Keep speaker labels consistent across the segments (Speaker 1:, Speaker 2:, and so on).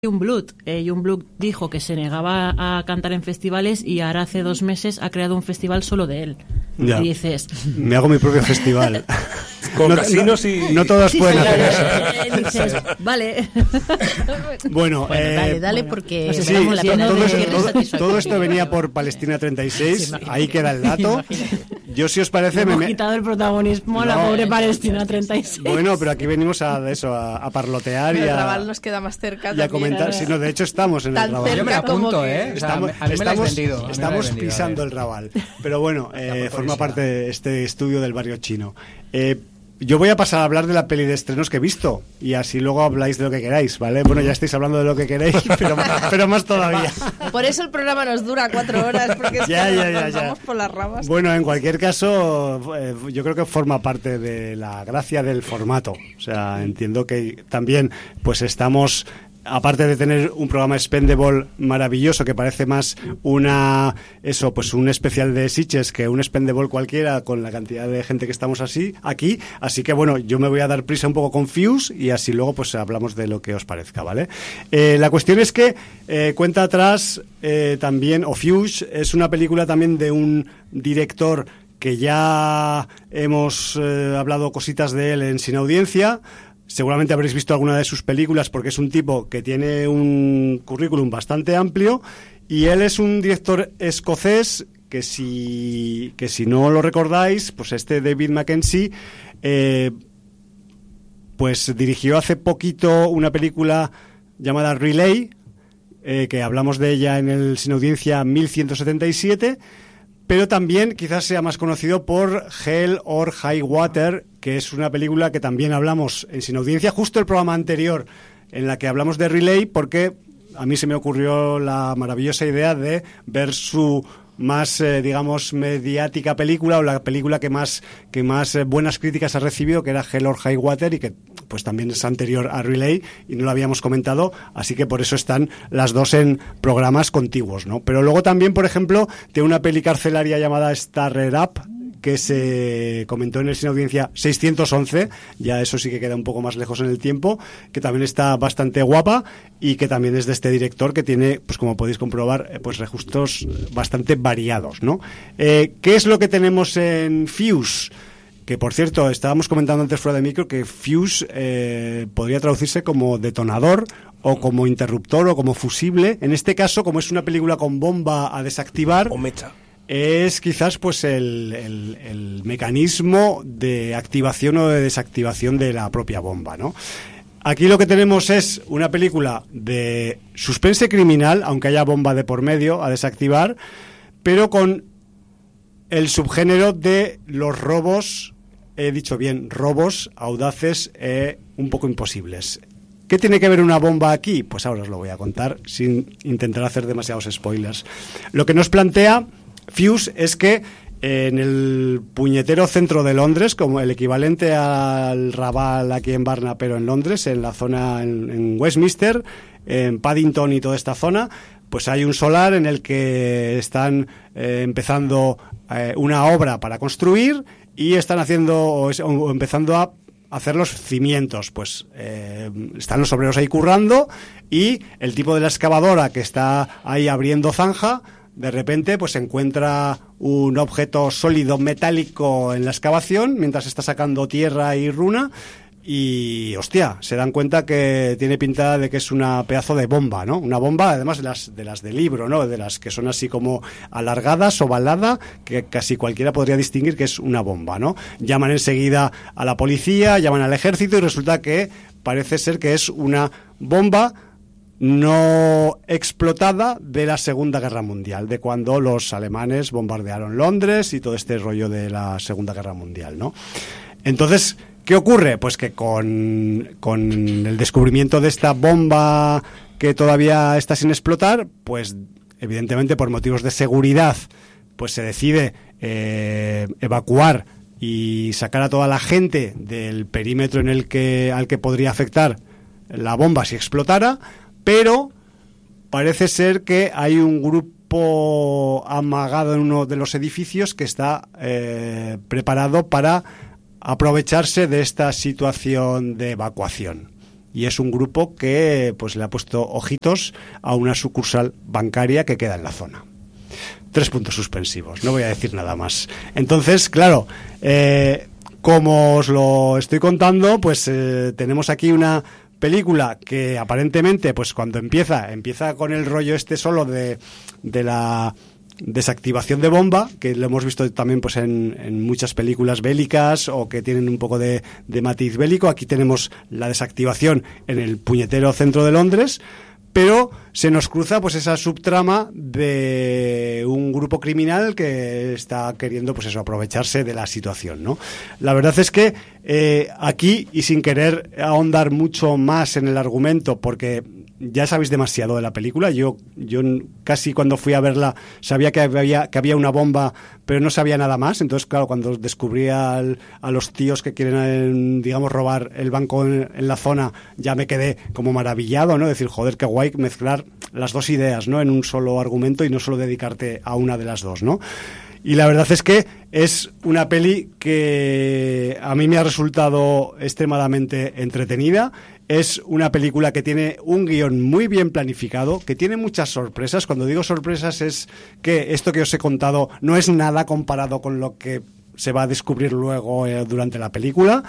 Speaker 1: Youngblood. Youngblood dijo que se negaba a cantar en festivales y ahora hace 2 meses ha creado un festival solo de él.
Speaker 2: Ya.
Speaker 1: Y dices...
Speaker 2: Me hago mi propio festival.
Speaker 3: Con casinos y...
Speaker 2: No todos pueden hacer eso.
Speaker 1: Dices, vale.
Speaker 2: Bueno,
Speaker 4: dale, porque
Speaker 1: nos
Speaker 2: sí,
Speaker 1: esperamos la pena de
Speaker 2: todo esto venía por Palestina 36. Ahí queda el dato. Yo, si os parece...
Speaker 1: Hemos quitado el protagonismo a la pobre Palestina 36.
Speaker 2: Bueno, pero aquí venimos a parlotear y
Speaker 4: el
Speaker 2: a...
Speaker 4: Raval nos queda más cerca
Speaker 2: y a comentar. Sí, no, de hecho estamos en el Raval.
Speaker 3: Yo me la apunto, ¿eh?
Speaker 2: Estamos pisando el Raval. Pero bueno, forma parte de este estudio del barrio chino. Yo voy a pasar a hablar de la peli de estrenos que he visto y así luego habláis de lo que queráis, ¿vale? Bueno, ya estáis hablando de lo que queréis, pero más todavía.
Speaker 4: Por eso el programa nos dura 4 horas, porque es que nos vamos por las ramas.
Speaker 2: Bueno, en cualquier caso, yo creo que forma parte de la gracia del formato. O sea, entiendo que también pues estamos... Aparte de tener un programa Spendable maravilloso que parece más un especial de Sitges que un Spendable cualquiera con la cantidad de gente que estamos aquí, así que bueno, yo me voy a dar prisa un poco con Fuse y así luego pues hablamos de lo que os parezca, ¿vale? La cuestión es que cuenta atrás también, o Fuse es una película también de un director que ya hemos hablado cositas de él en Sin Audiencia. Seguramente habréis visto alguna de sus películas porque es un tipo que tiene un currículum bastante amplio y él es un director escocés que si no lo recordáis, pues David Mackenzie pues dirigió hace poquito una película llamada Relay, que hablamos de ella en el Sin Audiencia 1177, pero también quizás sea más conocido por Hell or High Water, que es una película que también hablamos en Sin Audiencia, justo el programa anterior en la que hablamos de Relay, porque a mí se me ocurrió la maravillosa idea de ver su más, digamos, mediática película, o la película que más buenas críticas ha recibido, que era Hell or High Water, y que pues también es anterior a Relay y no lo habíamos comentado, así que por eso están las dos en programas contiguos, ¿no? Pero luego también, por ejemplo, tiene una peli carcelaria llamada Starred Up, que se comentó en el Sin Audiencia 611, ya eso sí que queda un poco más lejos en el tiempo, que también está bastante guapa y que también es de este director que tiene, pues como podéis comprobar, pues registros bastante variados, ¿no? ¿Qué es lo que tenemos en Fuse? Que, por cierto, estábamos comentando antes fuera de micro que Fuse podría traducirse como detonador o como interruptor o como fusible. En este caso, como es una película con bomba a desactivar...
Speaker 3: O mecha.
Speaker 2: Es quizás pues el mecanismo de activación o de desactivación de la propia bomba, ¿no? Aquí lo que tenemos es una película de suspense criminal, aunque haya bomba de por medio a desactivar, pero con el subgénero de los robos, he dicho bien, robos audaces un poco imposibles. ¿Qué tiene que ver una bomba aquí? Pues ahora os lo voy a contar sin intentar hacer demasiados spoilers. Lo que nos plantea Fuse es que en el puñetero centro de Londres, como el equivalente al Raval aquí en Barna, pero en Londres, en la zona en Westminster, en Paddington y toda esta zona, pues hay un solar en el que están empezando una obra para construir y están haciendo o empezando a hacer los cimientos. Pues están los obreros ahí currando y el tipo de la excavadora que está ahí abriendo zanja, de repente pues encuentra un objeto sólido metálico en la excavación mientras está sacando tierra y runa y, hostia, se dan cuenta que tiene pinta de que es una pedazo de bomba, ¿no? Una bomba, además de las de libro, ¿no? De las que son así como alargadas, ovalada, que casi cualquiera podría distinguir que es una bomba, ¿no? Llaman enseguida a la policía, llaman al ejército y resulta que parece ser que es una bomba no explotada de la Segunda Guerra Mundial, de cuando los alemanes bombardearon Londres y todo este rollo de la Segunda Guerra Mundial, ¿no? Entonces, ¿qué ocurre? Pues que con el descubrimiento de esta bomba que todavía está sin explotar, pues evidentemente por motivos de seguridad, pues se decide evacuar y sacar a toda la gente del perímetro al que podría afectar la bomba si explotara. Pero parece ser que hay un grupo amagado en uno de los edificios que está preparado para aprovecharse de esta situación de evacuación. y es un grupo que pues le ha puesto ojitos a una sucursal bancaria que queda en la zona. 3 puntos suspensivos, no voy a decir nada más. Entonces, claro, como os lo estoy contando, pues tenemos aquí una película que aparentemente, pues cuando empieza con el rollo este solo de la desactivación de bomba, que lo hemos visto también pues en muchas películas bélicas o que tienen un poco de matiz bélico. Aquí tenemos la desactivación en el puñetero centro de Londres, pero se nos cruza pues esa subtrama de un grupo criminal que está queriendo pues eso, aprovecharse de la situación, ¿no? La verdad es que aquí, y sin querer ahondar mucho más en el argumento, porque ya sabéis demasiado de la película, yo casi cuando fui a verla sabía que había una bomba, pero no sabía nada más. Entonces, claro, cuando descubrí a los tíos que quieren, digamos, robar el banco en la zona, ya me quedé como maravillado, ¿no? Decir, joder, qué guay mezclar las dos ideas, ¿no? En un solo argumento y no solo dedicarte a una de las dos, ¿no? Y la verdad es que es una peli que a mí me ha resultado extremadamente entretenida. Es una película que tiene un guión muy bien planificado, que tiene muchas sorpresas. Cuando digo sorpresas es que esto que os he contado no es nada comparado con lo que se va a descubrir luego durante la película.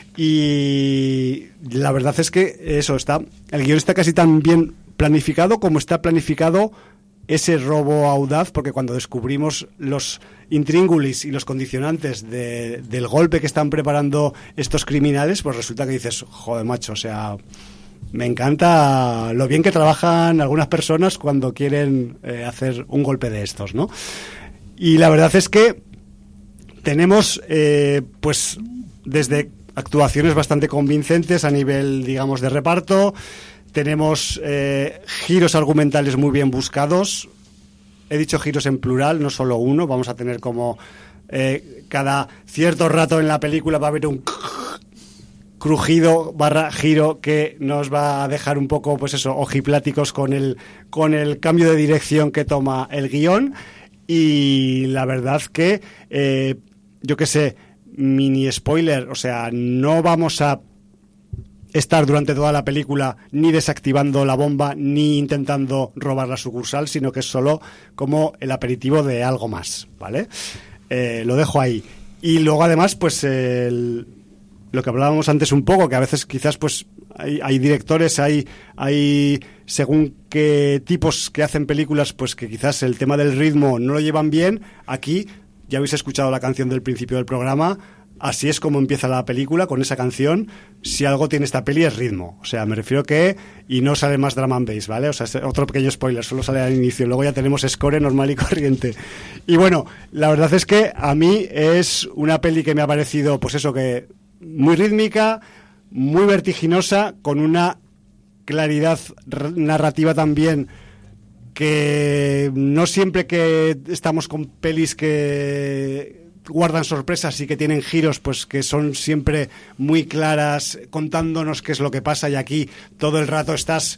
Speaker 2: Y la verdad es que el guión está casi tan bien planificado como está planificado ese robo audaz, porque cuando descubrimos los intríngulis y los condicionantes del golpe que están preparando estos criminales, pues resulta que dices, joder, macho, o sea, me encanta lo bien que trabajan algunas personas cuando quieren hacer un golpe de estos, ¿no? Y la verdad es que tenemos, pues, desde actuaciones bastante convincentes a nivel, digamos, de reparto. Tenemos giros argumentales muy bien buscados. He dicho giros en plural, no solo uno. Vamos a tener como cada cierto rato en la película va a haber un crujido / giro que nos va a dejar un poco, pues eso, ojipláticos con el cambio de dirección que toma el guión. Y la verdad que, yo qué sé, mini spoiler, o sea, no vamos a estar durante toda la película ni desactivando la bomba ni intentando robar la sucursal, sino que es solo como el aperitivo de algo más, ¿vale? Lo dejo ahí. Y luego además, pues lo que hablábamos antes un poco, que a veces quizás pues hay directores, hay según qué tipos que hacen películas, pues que quizás el tema del ritmo no lo llevan bien. Aquí ya habéis escuchado la canción del principio del programa. Así es como empieza la película, con esa canción. Si algo tiene esta peli es ritmo. O sea, me refiero que... Y no sale más drum and bass, ¿vale? O sea, es otro pequeño spoiler, solo sale al inicio. Luego ya tenemos score normal y corriente. Y bueno, la verdad es que a mí es una peli que me ha parecido, pues eso, que muy rítmica, muy vertiginosa, con una claridad narrativa también, que no siempre que estamos con pelis que guardan sorpresas y que tienen giros, pues que son siempre muy claras, contándonos qué es lo que pasa, y aquí todo el rato estás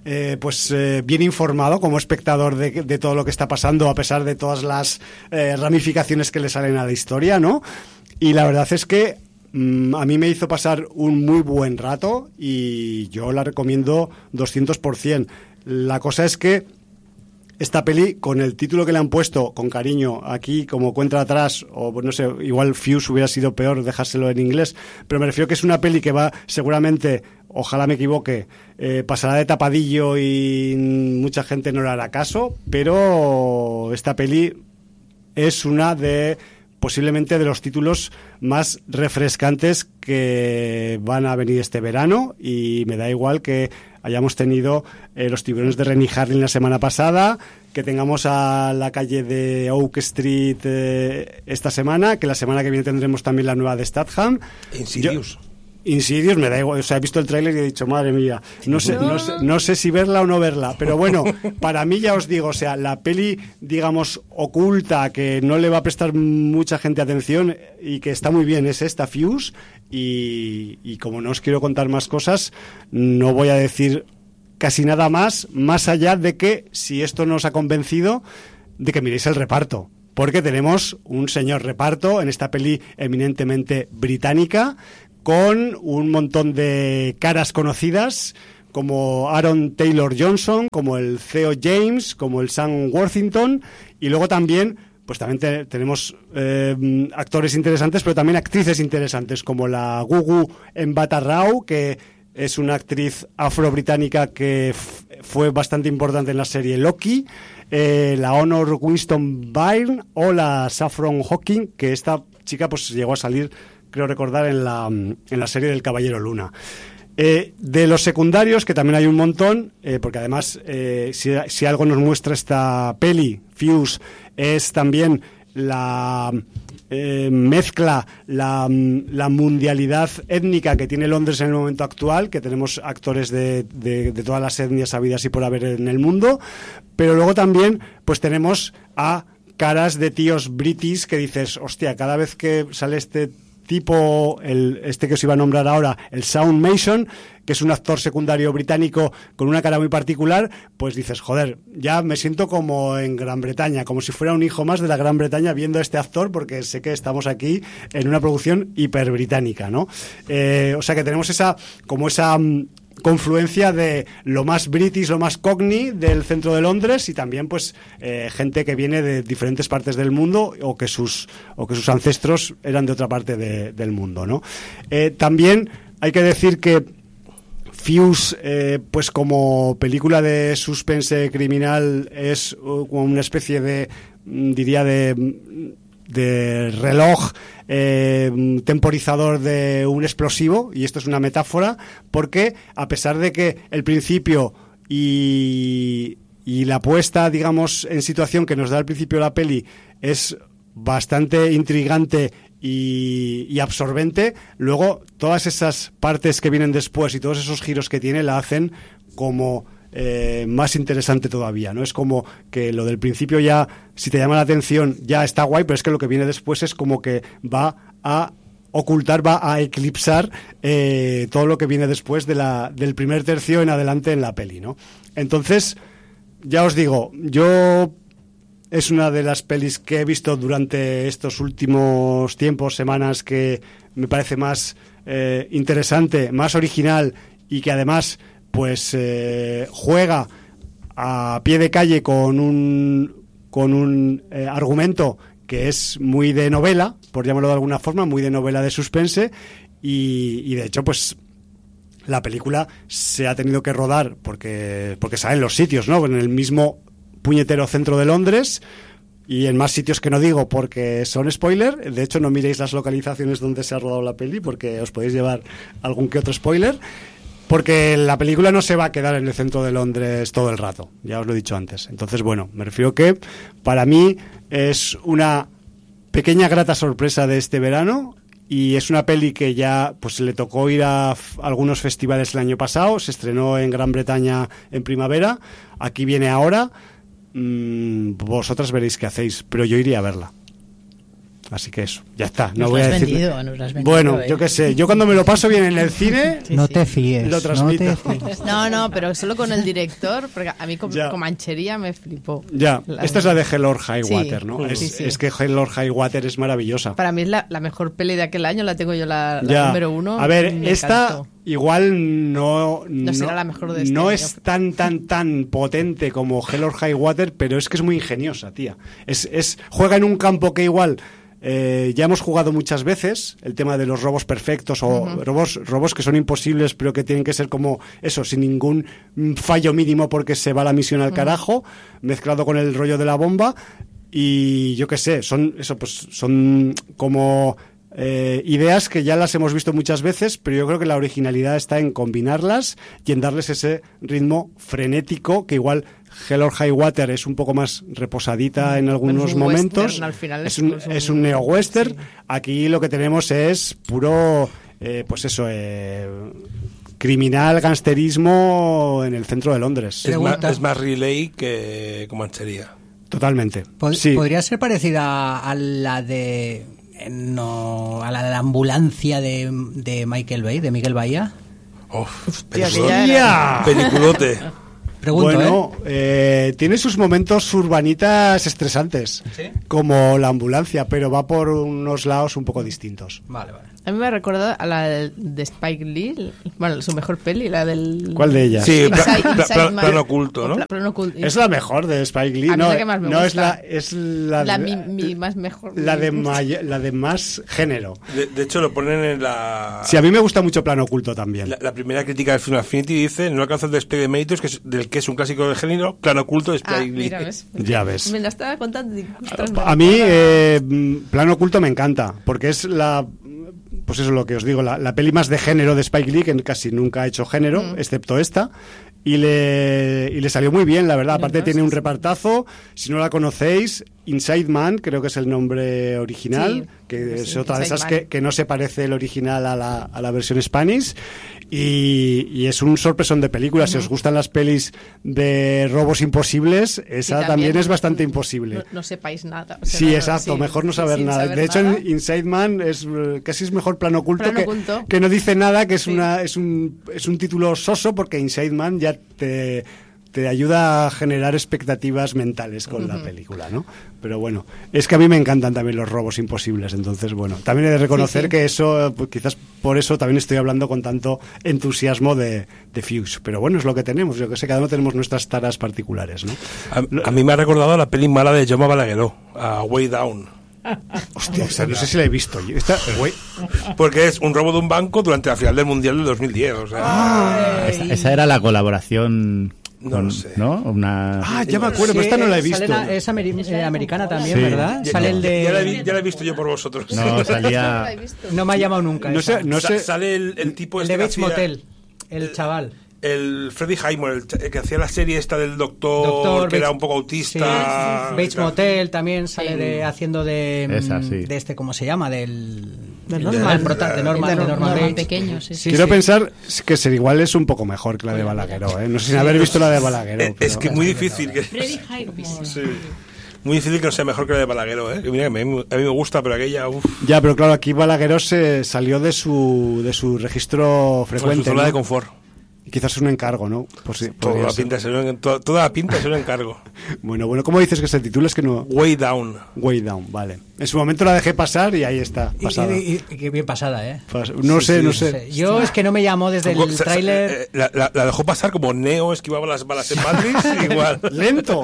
Speaker 2: bien informado como espectador de todo lo que está pasando, a pesar de todas las ramificaciones que le salen a la historia, ¿no? Y la verdad es que a mí me hizo pasar un muy buen rato y yo la recomiendo 200%. La cosa es que esta peli, con el título que le han puesto con cariño aquí como cuenta atrás, o no sé, igual Fuse hubiera sido peor dejárselo en inglés, pero me refiero que es una peli que va seguramente, ojalá me equivoque, pasará de tapadillo y mucha gente no le hará caso, pero esta peli es una de posiblemente de los títulos más refrescantes que van a venir este verano, y me da igual que hayamos tenido Los tiburones de Renny Harlin la semana pasada, que tengamos a La calle de Oak Street esta semana, que la semana que viene tendremos también la nueva de Statham. Insidious, me da igual, o sea, he visto el tráiler y he dicho, madre mía, no sé si verla o no verla, pero bueno, para mí ya os digo, o sea, la peli, digamos, oculta, que no le va a prestar mucha gente atención y que está muy bien, es esta Fuse, y como no os quiero contar más cosas, no voy a decir casi nada más allá de que, si esto no os ha convencido, de que miréis el reparto. Porque tenemos un señor reparto en esta peli eminentemente británica, con un montón de caras conocidas, como Aaron Taylor Johnson, como el Theo James, como el Sam Worthington, y luego también pues también tenemos actores interesantes, pero también actrices interesantes, como la Gugu Mbata Rao, que es una actriz afro-británica que fue bastante importante en la serie Loki, la Honor Winston Byrne o la Saffron Hawking, que esta chica pues llegó a salir, creo recordar, en la serie del Caballero Luna. De los secundarios, que también hay un montón, porque además si algo nos muestra esta peli, Fuse, es también la mezcla, la mundialidad étnica que tiene Londres en el momento actual, que tenemos actores de todas las etnias habidas y por haber en el mundo, pero luego también pues tenemos a caras de tíos british que dices, hostia, cada vez que sale este tipo, este que os iba a nombrar ahora, el Shaun Mason, que es un actor secundario británico con una cara muy particular, pues dices, joder, ya me siento como en Gran Bretaña, como si fuera un hijo más de la Gran Bretaña viendo a este actor, porque sé que estamos aquí en una producción hiperbritánica, ¿no? O sea que tenemos esa confluencia de lo más british, lo más cockney del centro de Londres, y también pues gente que viene de diferentes partes del mundo o que sus ancestros eran de otra parte del mundo, ¿no? También hay que decir que Fuse, pues como película de suspense criminal, es como una especie de, diría, de reloj temporizador de un explosivo, y esto es una metáfora, porque a pesar de que el principio y la puesta, digamos, en situación que nos da al principio la peli es bastante intrigante y absorbente, luego todas esas partes que vienen después y todos esos giros que tiene la hacen como más interesante todavía, ¿no? Es como que lo del principio ya, si te llama la atención, ya está guay, pero es que lo que viene después es como que va a ocultar, va a eclipsar todo lo que viene después del primer tercio en adelante en la peli, ¿no? Entonces, ya os digo, es una de las pelis que he visto durante estos últimos tiempos, semanas, que me parece más interesante, más original, y que además pues juega a pie de calle con un argumento que es muy de novela, por llamarlo de alguna forma, muy de novela de suspense, y de hecho pues la película se ha tenido que rodar porque salen los sitios, ¿no? En el mismo puñetero centro de Londres y en más sitios que no digo porque son spoiler. De hecho, no miréis las localizaciones donde se ha rodado la peli porque os podéis llevar algún que otro spoiler, porque la película no se va a quedar en el centro de Londres todo el rato, ya os lo he dicho antes. Entonces, bueno, me refiero que para mí es una pequeña grata sorpresa de este verano, y es una peli que ya pues le tocó ir a algunos festivales el año pasado, se estrenó en Gran Bretaña en primavera, aquí viene ahora. Vosotras veréis qué hacéis, pero yo iría a verla. Así que eso, ya está. No voy a decir. Bueno, yo qué sé. Yo cuando me lo paso bien en el cine,
Speaker 5: no te fíes.
Speaker 2: Lo transmito.
Speaker 4: No, pero solo con el director, porque a mí con Manchería me flipó.
Speaker 2: Ya, esta es la de Hell or High Water, ¿no? Es que Hell or High Water es maravillosa.
Speaker 4: Para mí es la mejor peli de aquel año, la tengo yo la número 1.
Speaker 2: A ver, esta encantó. Igual no
Speaker 4: será la mejor de este
Speaker 2: no
Speaker 4: año.
Speaker 2: Es tan potente como Hell or High Water, pero es que es muy ingeniosa, tía. Juega en un campo que igual ya hemos jugado muchas veces, el tema de los robos perfectos o robos que son imposibles, pero que tienen que ser como eso, sin ningún fallo mínimo porque se va la misión al carajo, mezclado con el rollo de la bomba. Y yo qué sé, son como ideas que ya las hemos visto muchas veces, pero yo creo que la originalidad está en combinarlas y en darles ese ritmo frenético que igual Hell or High Water es un poco más reposadita en algunos momentos.
Speaker 4: Western, al final
Speaker 2: es un neo-western. Sí. Aquí lo que tenemos es puro, pues eso, criminal, gangsterismo en el centro de Londres.
Speaker 3: Es más relay que Comanchería.
Speaker 2: Totalmente.
Speaker 5: Sí. ¿Podría ser parecida a la de... No, a la de la ambulancia de Michael Bay, de Miguel Bahía?
Speaker 3: Peliculote.
Speaker 5: Pregunto,
Speaker 2: bueno, tiene sus momentos urbanitas estresantes,
Speaker 5: ¿Sí?
Speaker 2: como La ambulancia, pero va por unos lados un poco distintos.
Speaker 5: Vale.
Speaker 4: A mí me ha recordado a la de Spike Lee, bueno, su mejor peli, la del...
Speaker 2: ¿Cuál de ellas?
Speaker 3: Sí,
Speaker 4: Inside Man.
Speaker 3: plano oculto, ¿no?
Speaker 4: Plano oculto.
Speaker 2: Es la mejor de Spike Lee.
Speaker 4: A mí
Speaker 2: No,
Speaker 4: la que más me
Speaker 2: no
Speaker 4: gusta.
Speaker 2: es la
Speaker 4: La
Speaker 2: de,
Speaker 4: mi más mejor.
Speaker 2: la de más género.
Speaker 3: De hecho, lo ponen en la...
Speaker 2: Sí, a mí me gusta mucho Plano Oculto también.
Speaker 3: La primera crítica del Film Affinity dice: no alcanza el despegue de méritos del que es un clásico del género, plano oculto de Spike Lee.
Speaker 4: Mira, ¿ves?
Speaker 2: Ya ves.
Speaker 4: Me la estaba contando. Y, ostras,
Speaker 2: A mí, Plano Oculto me encanta, porque es pues eso es lo que os digo, la peli más de género de Spike Lee, que casi nunca ha hecho género, excepto esta, y le salió muy bien, la verdad. Aparte tiene un repartazo, si no la conocéis, Inside Man, creo que es el nombre original,
Speaker 4: Sí,
Speaker 2: que
Speaker 4: sí,
Speaker 2: es otra de
Speaker 4: Inside
Speaker 2: esas
Speaker 4: Man.
Speaker 2: que no se parece el original a la versión Spanish, y es un sorpresón de película. Si os gustan las pelis de robos imposibles, esa
Speaker 4: Y
Speaker 2: también es bastante imposible.
Speaker 4: No sepáis nada. O sea,
Speaker 2: Sí,
Speaker 4: no,
Speaker 2: exacto,
Speaker 4: sí,
Speaker 2: mejor no saber
Speaker 4: sin
Speaker 2: nada.
Speaker 4: saber
Speaker 2: De hecho,
Speaker 4: nada.
Speaker 2: en Inside Man casi es mejor Plano Oculto,
Speaker 4: Plano Oculto.
Speaker 2: que no dice nada, que es
Speaker 4: Sí.
Speaker 2: es un título soso, porque Inside Man ya te ayuda a generar expectativas mentales con la película, ¿no? Pero bueno, es que a mí me encantan también los robos imposibles, entonces bueno, también he de reconocer
Speaker 4: Sí.
Speaker 2: que eso, pues, quizás por eso también estoy hablando con tanto entusiasmo de Fuchs, pero bueno, es lo que tenemos, yo que sé, cada uno tenemos nuestras taras particulares, ¿no?
Speaker 3: A mí me ha recordado la peli mala de Jaume Balagueró, a Way Down.
Speaker 2: Hostia, esta no sé si la he visto.
Speaker 3: Porque es un robo de un banco durante la final del Mundial del 2010. O sea,
Speaker 6: Esa era la colaboración.
Speaker 3: No lo sé.
Speaker 6: ¿No? Una...
Speaker 2: Ya me acuerdo, pero esta no la he visto.
Speaker 5: Es americana también,
Speaker 6: Sí.
Speaker 5: ¿verdad? Sale el de...
Speaker 3: ya la he visto yo por vosotros.
Speaker 6: No, salía...
Speaker 5: No me ha llamado nunca.
Speaker 2: No
Speaker 5: esa.
Speaker 2: sé, no sé.
Speaker 3: Sale el tipo
Speaker 5: El
Speaker 3: este
Speaker 5: de
Speaker 3: que
Speaker 5: Bates
Speaker 3: hacía-
Speaker 5: Motel, el chaval.
Speaker 3: El Freddie Highmore, el que hacía la serie esta del doctor que era un poco autista.
Speaker 5: Sí. Bates Motel también sale haciendo de...
Speaker 6: Esa, sí.
Speaker 5: De este, ¿cómo se llama? Del
Speaker 4: Norman.
Speaker 5: de Norman Bates.
Speaker 1: Pequeño, sí.
Speaker 5: Sí,
Speaker 2: Quiero
Speaker 5: sí.
Speaker 2: pensar que ser igual es un poco mejor que la de Balagueró, ¿eh? No sé sin haber visto la de Balagueró.
Speaker 3: Es
Speaker 2: pero-
Speaker 3: que muy difícil que...
Speaker 1: Freddie Highmore.
Speaker 3: Sí. Muy difícil que no sea mejor que la de Balagueró, ¿eh? Que mira, a mí me gusta, pero aquella... Uf,
Speaker 2: Ya, pero claro, aquí Balagueró se salió de su registro
Speaker 3: con su
Speaker 2: frecuente,
Speaker 3: zona
Speaker 2: ¿no?
Speaker 3: de confort.
Speaker 2: Y quizás un encargo, ¿no? Pues sí,
Speaker 3: Toda
Speaker 2: podría
Speaker 3: la
Speaker 2: ser.
Speaker 3: pinta es un encargo.
Speaker 2: Bueno, ¿cómo dices que se titula? Es que no...
Speaker 3: Way Down.
Speaker 2: Way Down, vale. En su momento la dejé pasar y ahí está, pasada.
Speaker 5: Y qué bien pasada, ¿eh?
Speaker 2: No
Speaker 3: Sí,
Speaker 2: sé,
Speaker 3: sí,
Speaker 2: no
Speaker 3: sí.
Speaker 2: sé.
Speaker 5: Yo es que no me llamó desde el tráiler.
Speaker 3: La dejó pasar como Neo esquivaba las balas en Matrix, igual.
Speaker 2: ¡Lento!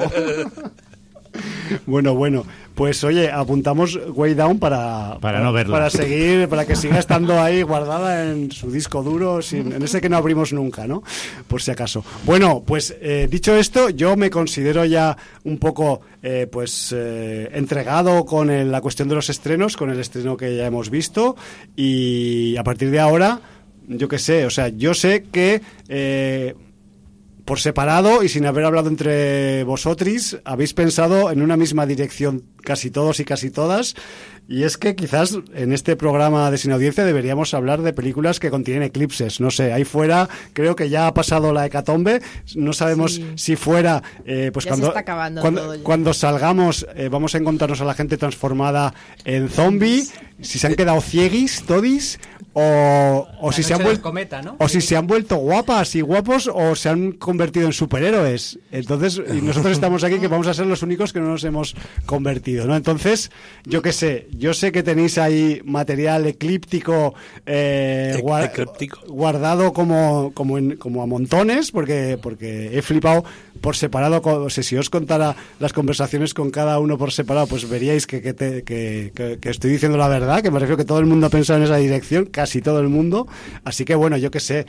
Speaker 2: Bueno, pues oye, apuntamos Way Down para
Speaker 6: no verla.
Speaker 2: para seguir, para que siga estando ahí guardada en su disco duro, en ese que no abrimos nunca, ¿no? Por si acaso. Bueno, pues dicho esto, yo me considero ya un poco entregado con la cuestión de los estrenos, con el estreno que ya hemos visto, y a partir de ahora, yo qué sé, o sea, yo sé que por separado y sin haber hablado entre vosotros, habéis pensado en una misma dirección casi todos y casi todas, y es que quizás en este programa de Sin Audiencia deberíamos hablar de películas que contienen eclipses. No sé, ahí fuera creo que ya ha pasado la hecatombe, no sabemos
Speaker 4: Sí.
Speaker 2: si fuera pues
Speaker 4: Ya se está acabando todo ya.
Speaker 2: cuando salgamos vamos a encontrarnos a la gente transformada en zombie, si se han quedado cieguis todis o si se han vuelto
Speaker 5: cometa, ¿no?
Speaker 2: o si se han vuelto guapas y guapos o se han convertido en superhéroes. Entonces, y nosotros estamos aquí que vamos a ser los únicos que no nos hemos convertido, ¿no? Entonces, yo qué sé, yo sé que tenéis ahí material eclíptico
Speaker 3: Ecléptico.
Speaker 2: guardado como a montones, porque he flipado por separado. O sea, si os contara las conversaciones con cada uno por separado, pues veríais que estoy diciendo la verdad, que me refiero que todo el mundo ha pensado en esa dirección, casi todo el mundo. Así que bueno, yo qué sé,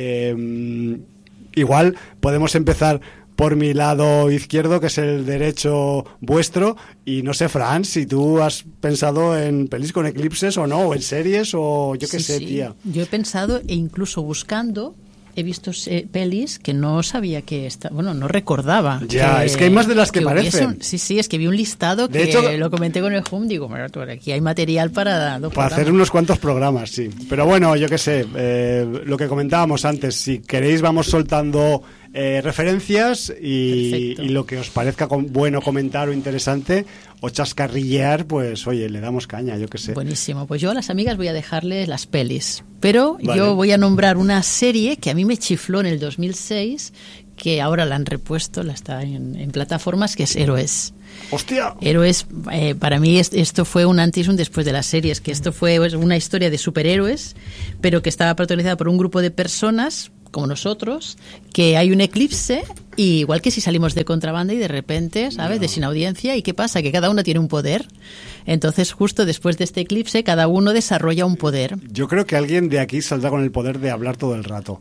Speaker 2: igual podemos empezar por mi lado izquierdo, que es el derecho vuestro, y no sé, Fran, si tú has pensado en pelis con eclipses o no, o en series, o yo qué sé, tía.
Speaker 1: Yo he pensado e incluso buscando he visto pelis que no sabía que no recordaba.
Speaker 2: Ya, es que hay más de las que parecen.
Speaker 1: Sí, es que vi un listado
Speaker 2: De
Speaker 1: que
Speaker 2: hecho,
Speaker 1: lo comenté con el Home, digo, bueno, aquí hay material para
Speaker 2: hacer unos cuantos programas, sí. Pero bueno, yo qué sé, lo que comentábamos antes, si queréis vamos soltando referencias y lo que os parezca bueno comentar o interesante o chascarrillear, pues oye, le damos caña, yo qué sé.
Speaker 1: Buenísimo, pues yo a las amigas voy a dejarles las pelis, pero
Speaker 2: Vale.
Speaker 1: yo voy a nombrar una serie que a mí me chifló en el 2006,
Speaker 7: que ahora la han repuesto, la está en plataformas, que es Héroes.
Speaker 2: ¡Hostia!
Speaker 7: Héroes, para mí esto fue un antes y un después de las series, que esto fue una historia de superhéroes, pero que estaba protagonizada por un grupo de personas como nosotros, que hay un eclipse, y igual que si salimos de contrabanda y de repente, ¿sabes?, de sin audiencia, ¿y qué pasa? Que cada uno tiene un poder. Entonces, justo después de este eclipse, cada uno desarrolla un poder.
Speaker 2: Yo creo que alguien de aquí saldrá con el poder de hablar todo el rato.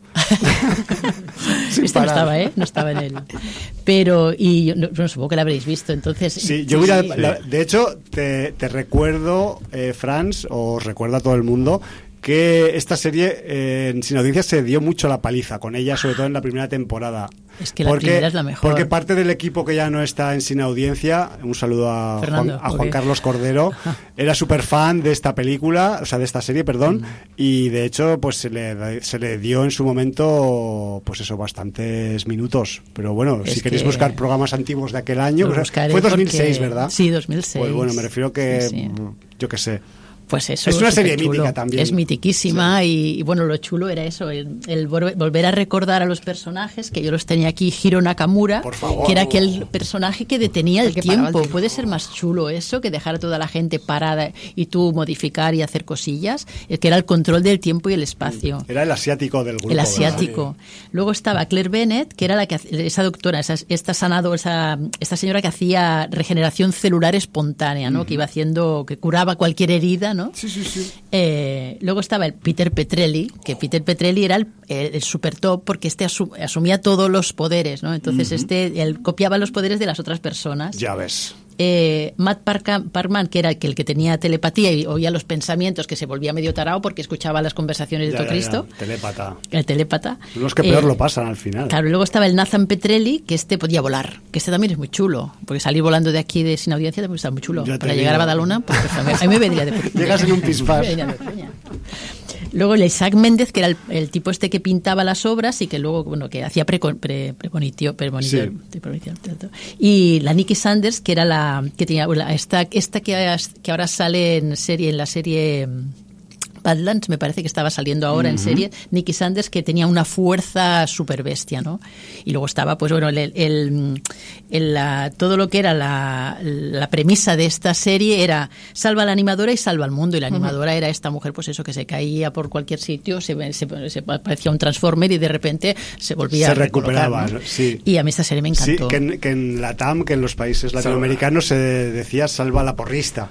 Speaker 7: Este no estaba, ¿eh? No estaba en él. Pero, y yo no supongo que la habréis visto, entonces...
Speaker 2: Sí, yo de hecho, te recuerdo, Franz, o os recuerdo a todo el mundo, que esta serie en Sin Audiencia se dio mucho la paliza con ella, sobre todo en la primera temporada.
Speaker 7: Es que la primera es la mejor.
Speaker 2: Porque parte del equipo que ya no está en Sin Audiencia, un saludo a Juan Carlos Cordero, era súper fan de esta película, o sea, de esta serie, perdón, y de hecho pues se le dio en su momento, pues eso, bastantes minutos. Pero bueno, si queréis buscar programas antiguos de aquel año, pues, fue 2006, ¿verdad?
Speaker 7: Sí, sí.
Speaker 2: Pues bueno, me refiero que, yo qué sé.
Speaker 7: Pues eso,
Speaker 2: es una serie mítica también.
Speaker 7: Es mitiquísima, sí. y bueno, lo chulo era eso, el volver a recordar a los personajes, que yo los tenía aquí, Hiro Nakamura, que era aquel personaje que detenía el tiempo. Puede ser más chulo eso, que dejar a toda la gente parada y tú modificar y hacer cosillas, que era el control del tiempo y el espacio.
Speaker 2: Era el asiático del grupo.
Speaker 7: El asiático. ¿Verdad? Luego estaba Claire Bennett, que era esa doctora, esta señora que hacía regeneración celular espontánea, ¿no? Que iba haciendo, que curaba cualquier herida, ¿no?
Speaker 2: Sí.
Speaker 7: Luego estaba el Peter Petrelli, que Peter Petrelli era el super top, porque asumía todos los poderes, ¿no? Entonces él copiaba los poderes de las otras personas.
Speaker 2: Ya ves.
Speaker 7: Matt Parkman, que era el que tenía telepatía y oía los pensamientos, que se volvía medio tarao porque escuchaba las conversaciones de todo Cristo. El telépata.
Speaker 2: Los que peor lo pasan al final.
Speaker 7: Claro, y luego estaba el Nathan Petrelli, que podía volar, que también es muy chulo, porque salir volando de aquí Sin Audiencia también está muy chulo. Para llegar a Badalona, pues a mí me vendría de
Speaker 2: llegas en un pispás.
Speaker 7: Luego el Isaac Méndez, que era el tipo que pintaba las obras y que luego, bueno, que hacía premonición. Y la Nikki Sanders, que era que tenía esta que ahora sale en la serie Badlands, me parece que estaba saliendo ahora en serie, Nikki Sanders, que tenía una fuerza súper bestia, ¿no? Y luego estaba, pues bueno, todo lo que era la premisa de esta serie era salva a la animadora y salva al mundo, y la animadora era esta mujer, pues eso, que se caía por cualquier sitio, se parecía un Transformer y de repente se volvía
Speaker 2: se recuperaba,
Speaker 7: ¿no?
Speaker 2: Sí.
Speaker 7: Y a mí esta serie me encantó.
Speaker 2: Sí, que en Latam, que en los países latinoamericanos se decía salva a la porrista.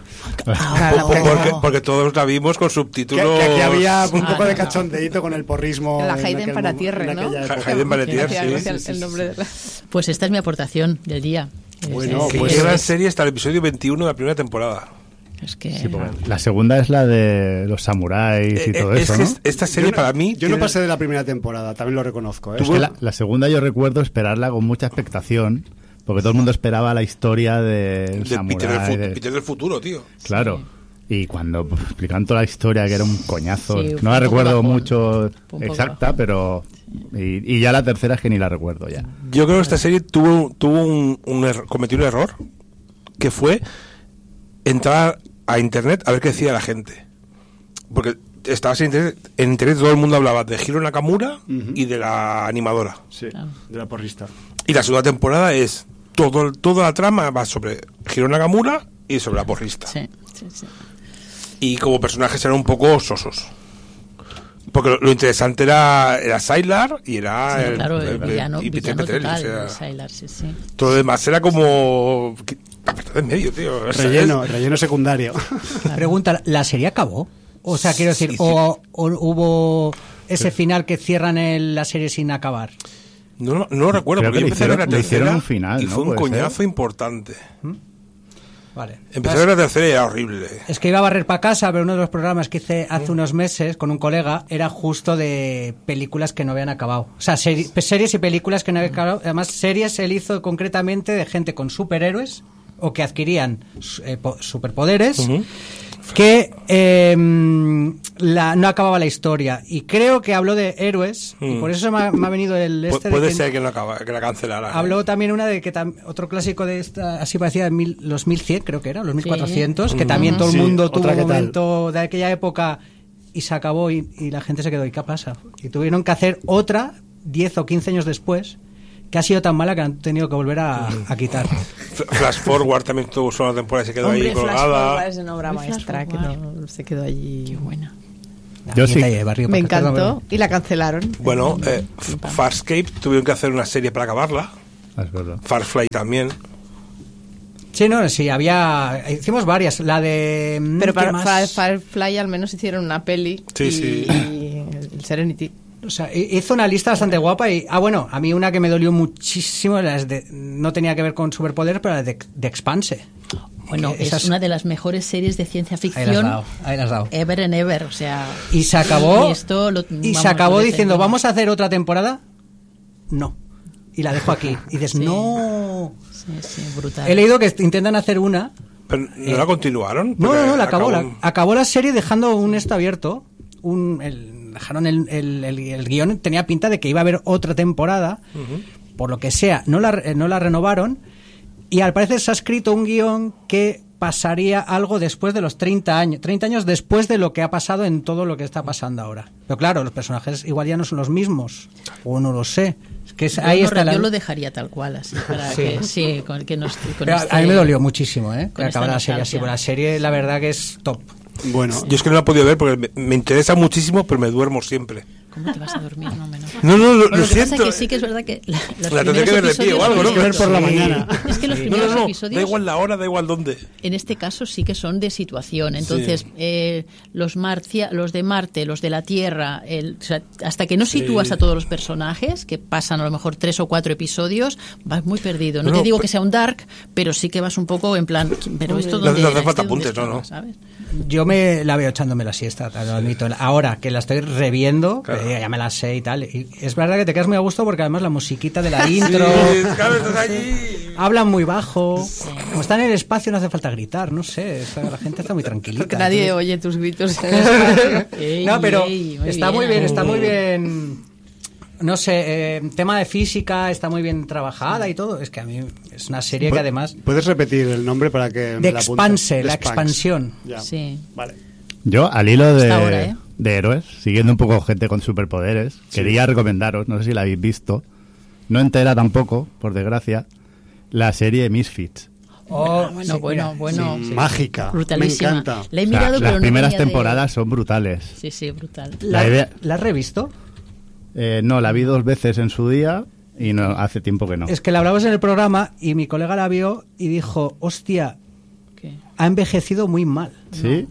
Speaker 3: Porque todos la vimos con subtítulos.
Speaker 2: Que aquí había un poco de cachondeíto con el porrismo.
Speaker 4: La Hayden Panettiere, ¿no?
Speaker 3: Hayden Panettiere, sí.
Speaker 4: El nombre de la...
Speaker 7: Pues esta es mi aportación del día.
Speaker 2: Bueno,
Speaker 3: pues gran serie hasta el episodio 21 de la primera temporada.
Speaker 7: Es que...
Speaker 6: Sí, la segunda es la de los samuráis y todo eso, ¿no?
Speaker 3: Esta serie para mí...
Speaker 2: Yo no pasé de la primera temporada, también lo reconozco.
Speaker 6: Es que la segunda yo recuerdo esperarla con mucha expectación, porque todo el mundo esperaba la historia del samurái.
Speaker 3: Peter del futuro, tío.
Speaker 6: Claro. Y cuando explican toda la historia, que era un coñazo, no la recuerdo mucho exacta, pero... Y ya la tercera es que ni la recuerdo ya.
Speaker 3: Yo creo que esta serie cometió un error, que fue entrar a internet a ver qué decía la gente. Porque estabas en internet, todo el mundo hablaba de Hiro Nakamura y de la animadora.
Speaker 2: Sí, de la porrista.
Speaker 3: Y la segunda temporada es... Toda la trama va sobre Hiro Nakamura y sobre la porrista.
Speaker 7: Sí.
Speaker 3: Y como personajes eran un poco sosos. Porque lo interesante era Sylar y era
Speaker 7: el
Speaker 3: Peter Petrelli.
Speaker 7: Sylar, sí.
Speaker 3: Todo lo demás era como... de en medio, tío.
Speaker 2: Relleno secundario.
Speaker 5: Claro. Pregunta, ¿la serie acabó? O sea, quiero decir, o hubo ese final que cierran la serie sin acabar.
Speaker 3: No lo recuerdo,
Speaker 6: creo
Speaker 3: porque yo empecé a ver la tercera
Speaker 6: un final,
Speaker 3: y fue un coñazo importante.
Speaker 5: Vale.
Speaker 3: Empecé a ver la tercera y era horrible.
Speaker 5: Es que iba a barrer para casa, pero uno de los programas que hice hace unos meses con un colega era justo de películas que no habían acabado. O sea, series y películas que no habían acabado. Además, series él hizo concretamente de gente con superhéroes o que adquirían superpoderes que no acababa la historia. Y creo que habló de héroes y por eso me ha venido el
Speaker 3: puede ser que la cancelara.
Speaker 5: Habló también una de que otro clásico de esta, así parecía los 1100, creo que era, los 1400, que también todo el mundo tuvo un momento de aquella época y se acabó y la gente se quedó, ¿y qué pasa? Y tuvieron que hacer otra 10 o 15 años después, que ha sido tan mala que han tenido que volver a quitar.
Speaker 3: Flash Forward también tuvo solo una temporada y se quedó ahí colgada.
Speaker 4: Flash Forward es una obra maestra que no se quedó allí.
Speaker 1: Qué buena.
Speaker 6: Yo sí.
Speaker 4: Me encantó y la cancelaron.
Speaker 3: Bueno, Farscape tuvieron que hacer una serie para acabarla.
Speaker 6: Es verdad.
Speaker 3: Farfly también.
Speaker 5: Sí, no, sí, hicimos varias. La de...
Speaker 4: Pero para Firefly al menos hicieron una peli.
Speaker 3: Sí.
Speaker 4: Y el Serenity.
Speaker 5: O sea, hizo una lista bastante guapa y... bueno, a mí una que me dolió muchísimo, no tenía que ver con superpoderes, pero la de Expanse.
Speaker 7: Bueno, es una de las mejores series de ciencia ficción
Speaker 5: ahí las has dado.
Speaker 7: ever and ever, o sea...
Speaker 5: Y se acabó,
Speaker 7: se acabó
Speaker 5: diciendo, ¿vamos a hacer otra temporada? No. Y la dejo aquí. Y dices, no...
Speaker 7: Sí, brutal.
Speaker 5: He leído que intentan hacer una...
Speaker 3: ¿Pero no la continuaron?
Speaker 5: No, la acabó la serie dejando un esto abierto. Dejaron el guión, tenía pinta de que iba a haber otra temporada. Por lo que sea, no la renovaron. Y al parecer se ha escrito un guión que pasaría algo después de los 30 años después de lo que ha pasado en todo lo que está pasando ahora. Pero claro, los personajes igual ya no son los mismos, o no lo sé.
Speaker 7: Yo lo dejaría tal cual, así, para que no esté...
Speaker 5: A mí me dolió muchísimo, que acabara la serie así. La serie, la verdad que es top.
Speaker 3: Bueno, yo es que no la he podido ver porque me interesa muchísimo, pero me duermo siempre.
Speaker 7: ¿Cómo te vas a dormir?
Speaker 3: No, lo
Speaker 7: que
Speaker 3: siento.
Speaker 7: Pasa es que sí que es verdad que
Speaker 3: la tendré que ver de pie o algo, ¿no?
Speaker 2: Que ver por la mañana.
Speaker 7: Es que los primeros episodios...
Speaker 3: Da igual la hora, da igual dónde.
Speaker 7: En este caso sí que son de situación. Entonces, los de Marte, los de la Tierra, o sea, hasta que no sitúas a todos los personajes, que pasan a lo mejor 3 o 4 episodios, vas muy perdido. No te digo que sea un dark, pero sí que vas un poco en plan... Pero esto
Speaker 3: no hace falta apuntes, ¿no?
Speaker 7: ¿Sabes?
Speaker 5: Yo me la veo echándome la siesta, lo admito. Ahora que la estoy reviendo, claro. Ya me la sé y tal. Y es verdad que te quedas muy a gusto porque además la musiquita de la intro...
Speaker 3: claro, estás allí.
Speaker 5: Hablan muy bajo. Como están en el espacio no hace falta gritar, no sé. La gente está muy tranquilita.
Speaker 4: Porque nadie oye tus gritos en el espacio.
Speaker 5: No, pero está muy bien. No sé, tema de física está muy bien trabajada y todo. Es que a mí es una serie que además...
Speaker 2: ¿Puedes repetir el nombre para que
Speaker 5: me la apunte? La expansión.
Speaker 2: Ya.
Speaker 7: Sí.
Speaker 2: Vale.
Speaker 6: Yo, al hilo de héroes, siguiendo un poco gente con superpoderes, quería recomendaros, no sé si la habéis visto, no entera tampoco, por desgracia, la serie Misfits.
Speaker 7: Bueno.
Speaker 2: Sí. Mágica.
Speaker 7: Brutalísima.
Speaker 2: Me encanta.
Speaker 7: La he mirado, pero
Speaker 6: las primeras temporadas son brutales.
Speaker 7: Sí, brutal.
Speaker 5: ¿La has revisto?
Speaker 6: No, la vi 2 veces en su día y no hace tiempo que no.
Speaker 5: Es que la hablamos en el programa y mi colega la vio y dijo, hostia, ha envejecido muy mal.
Speaker 6: ¿Sí?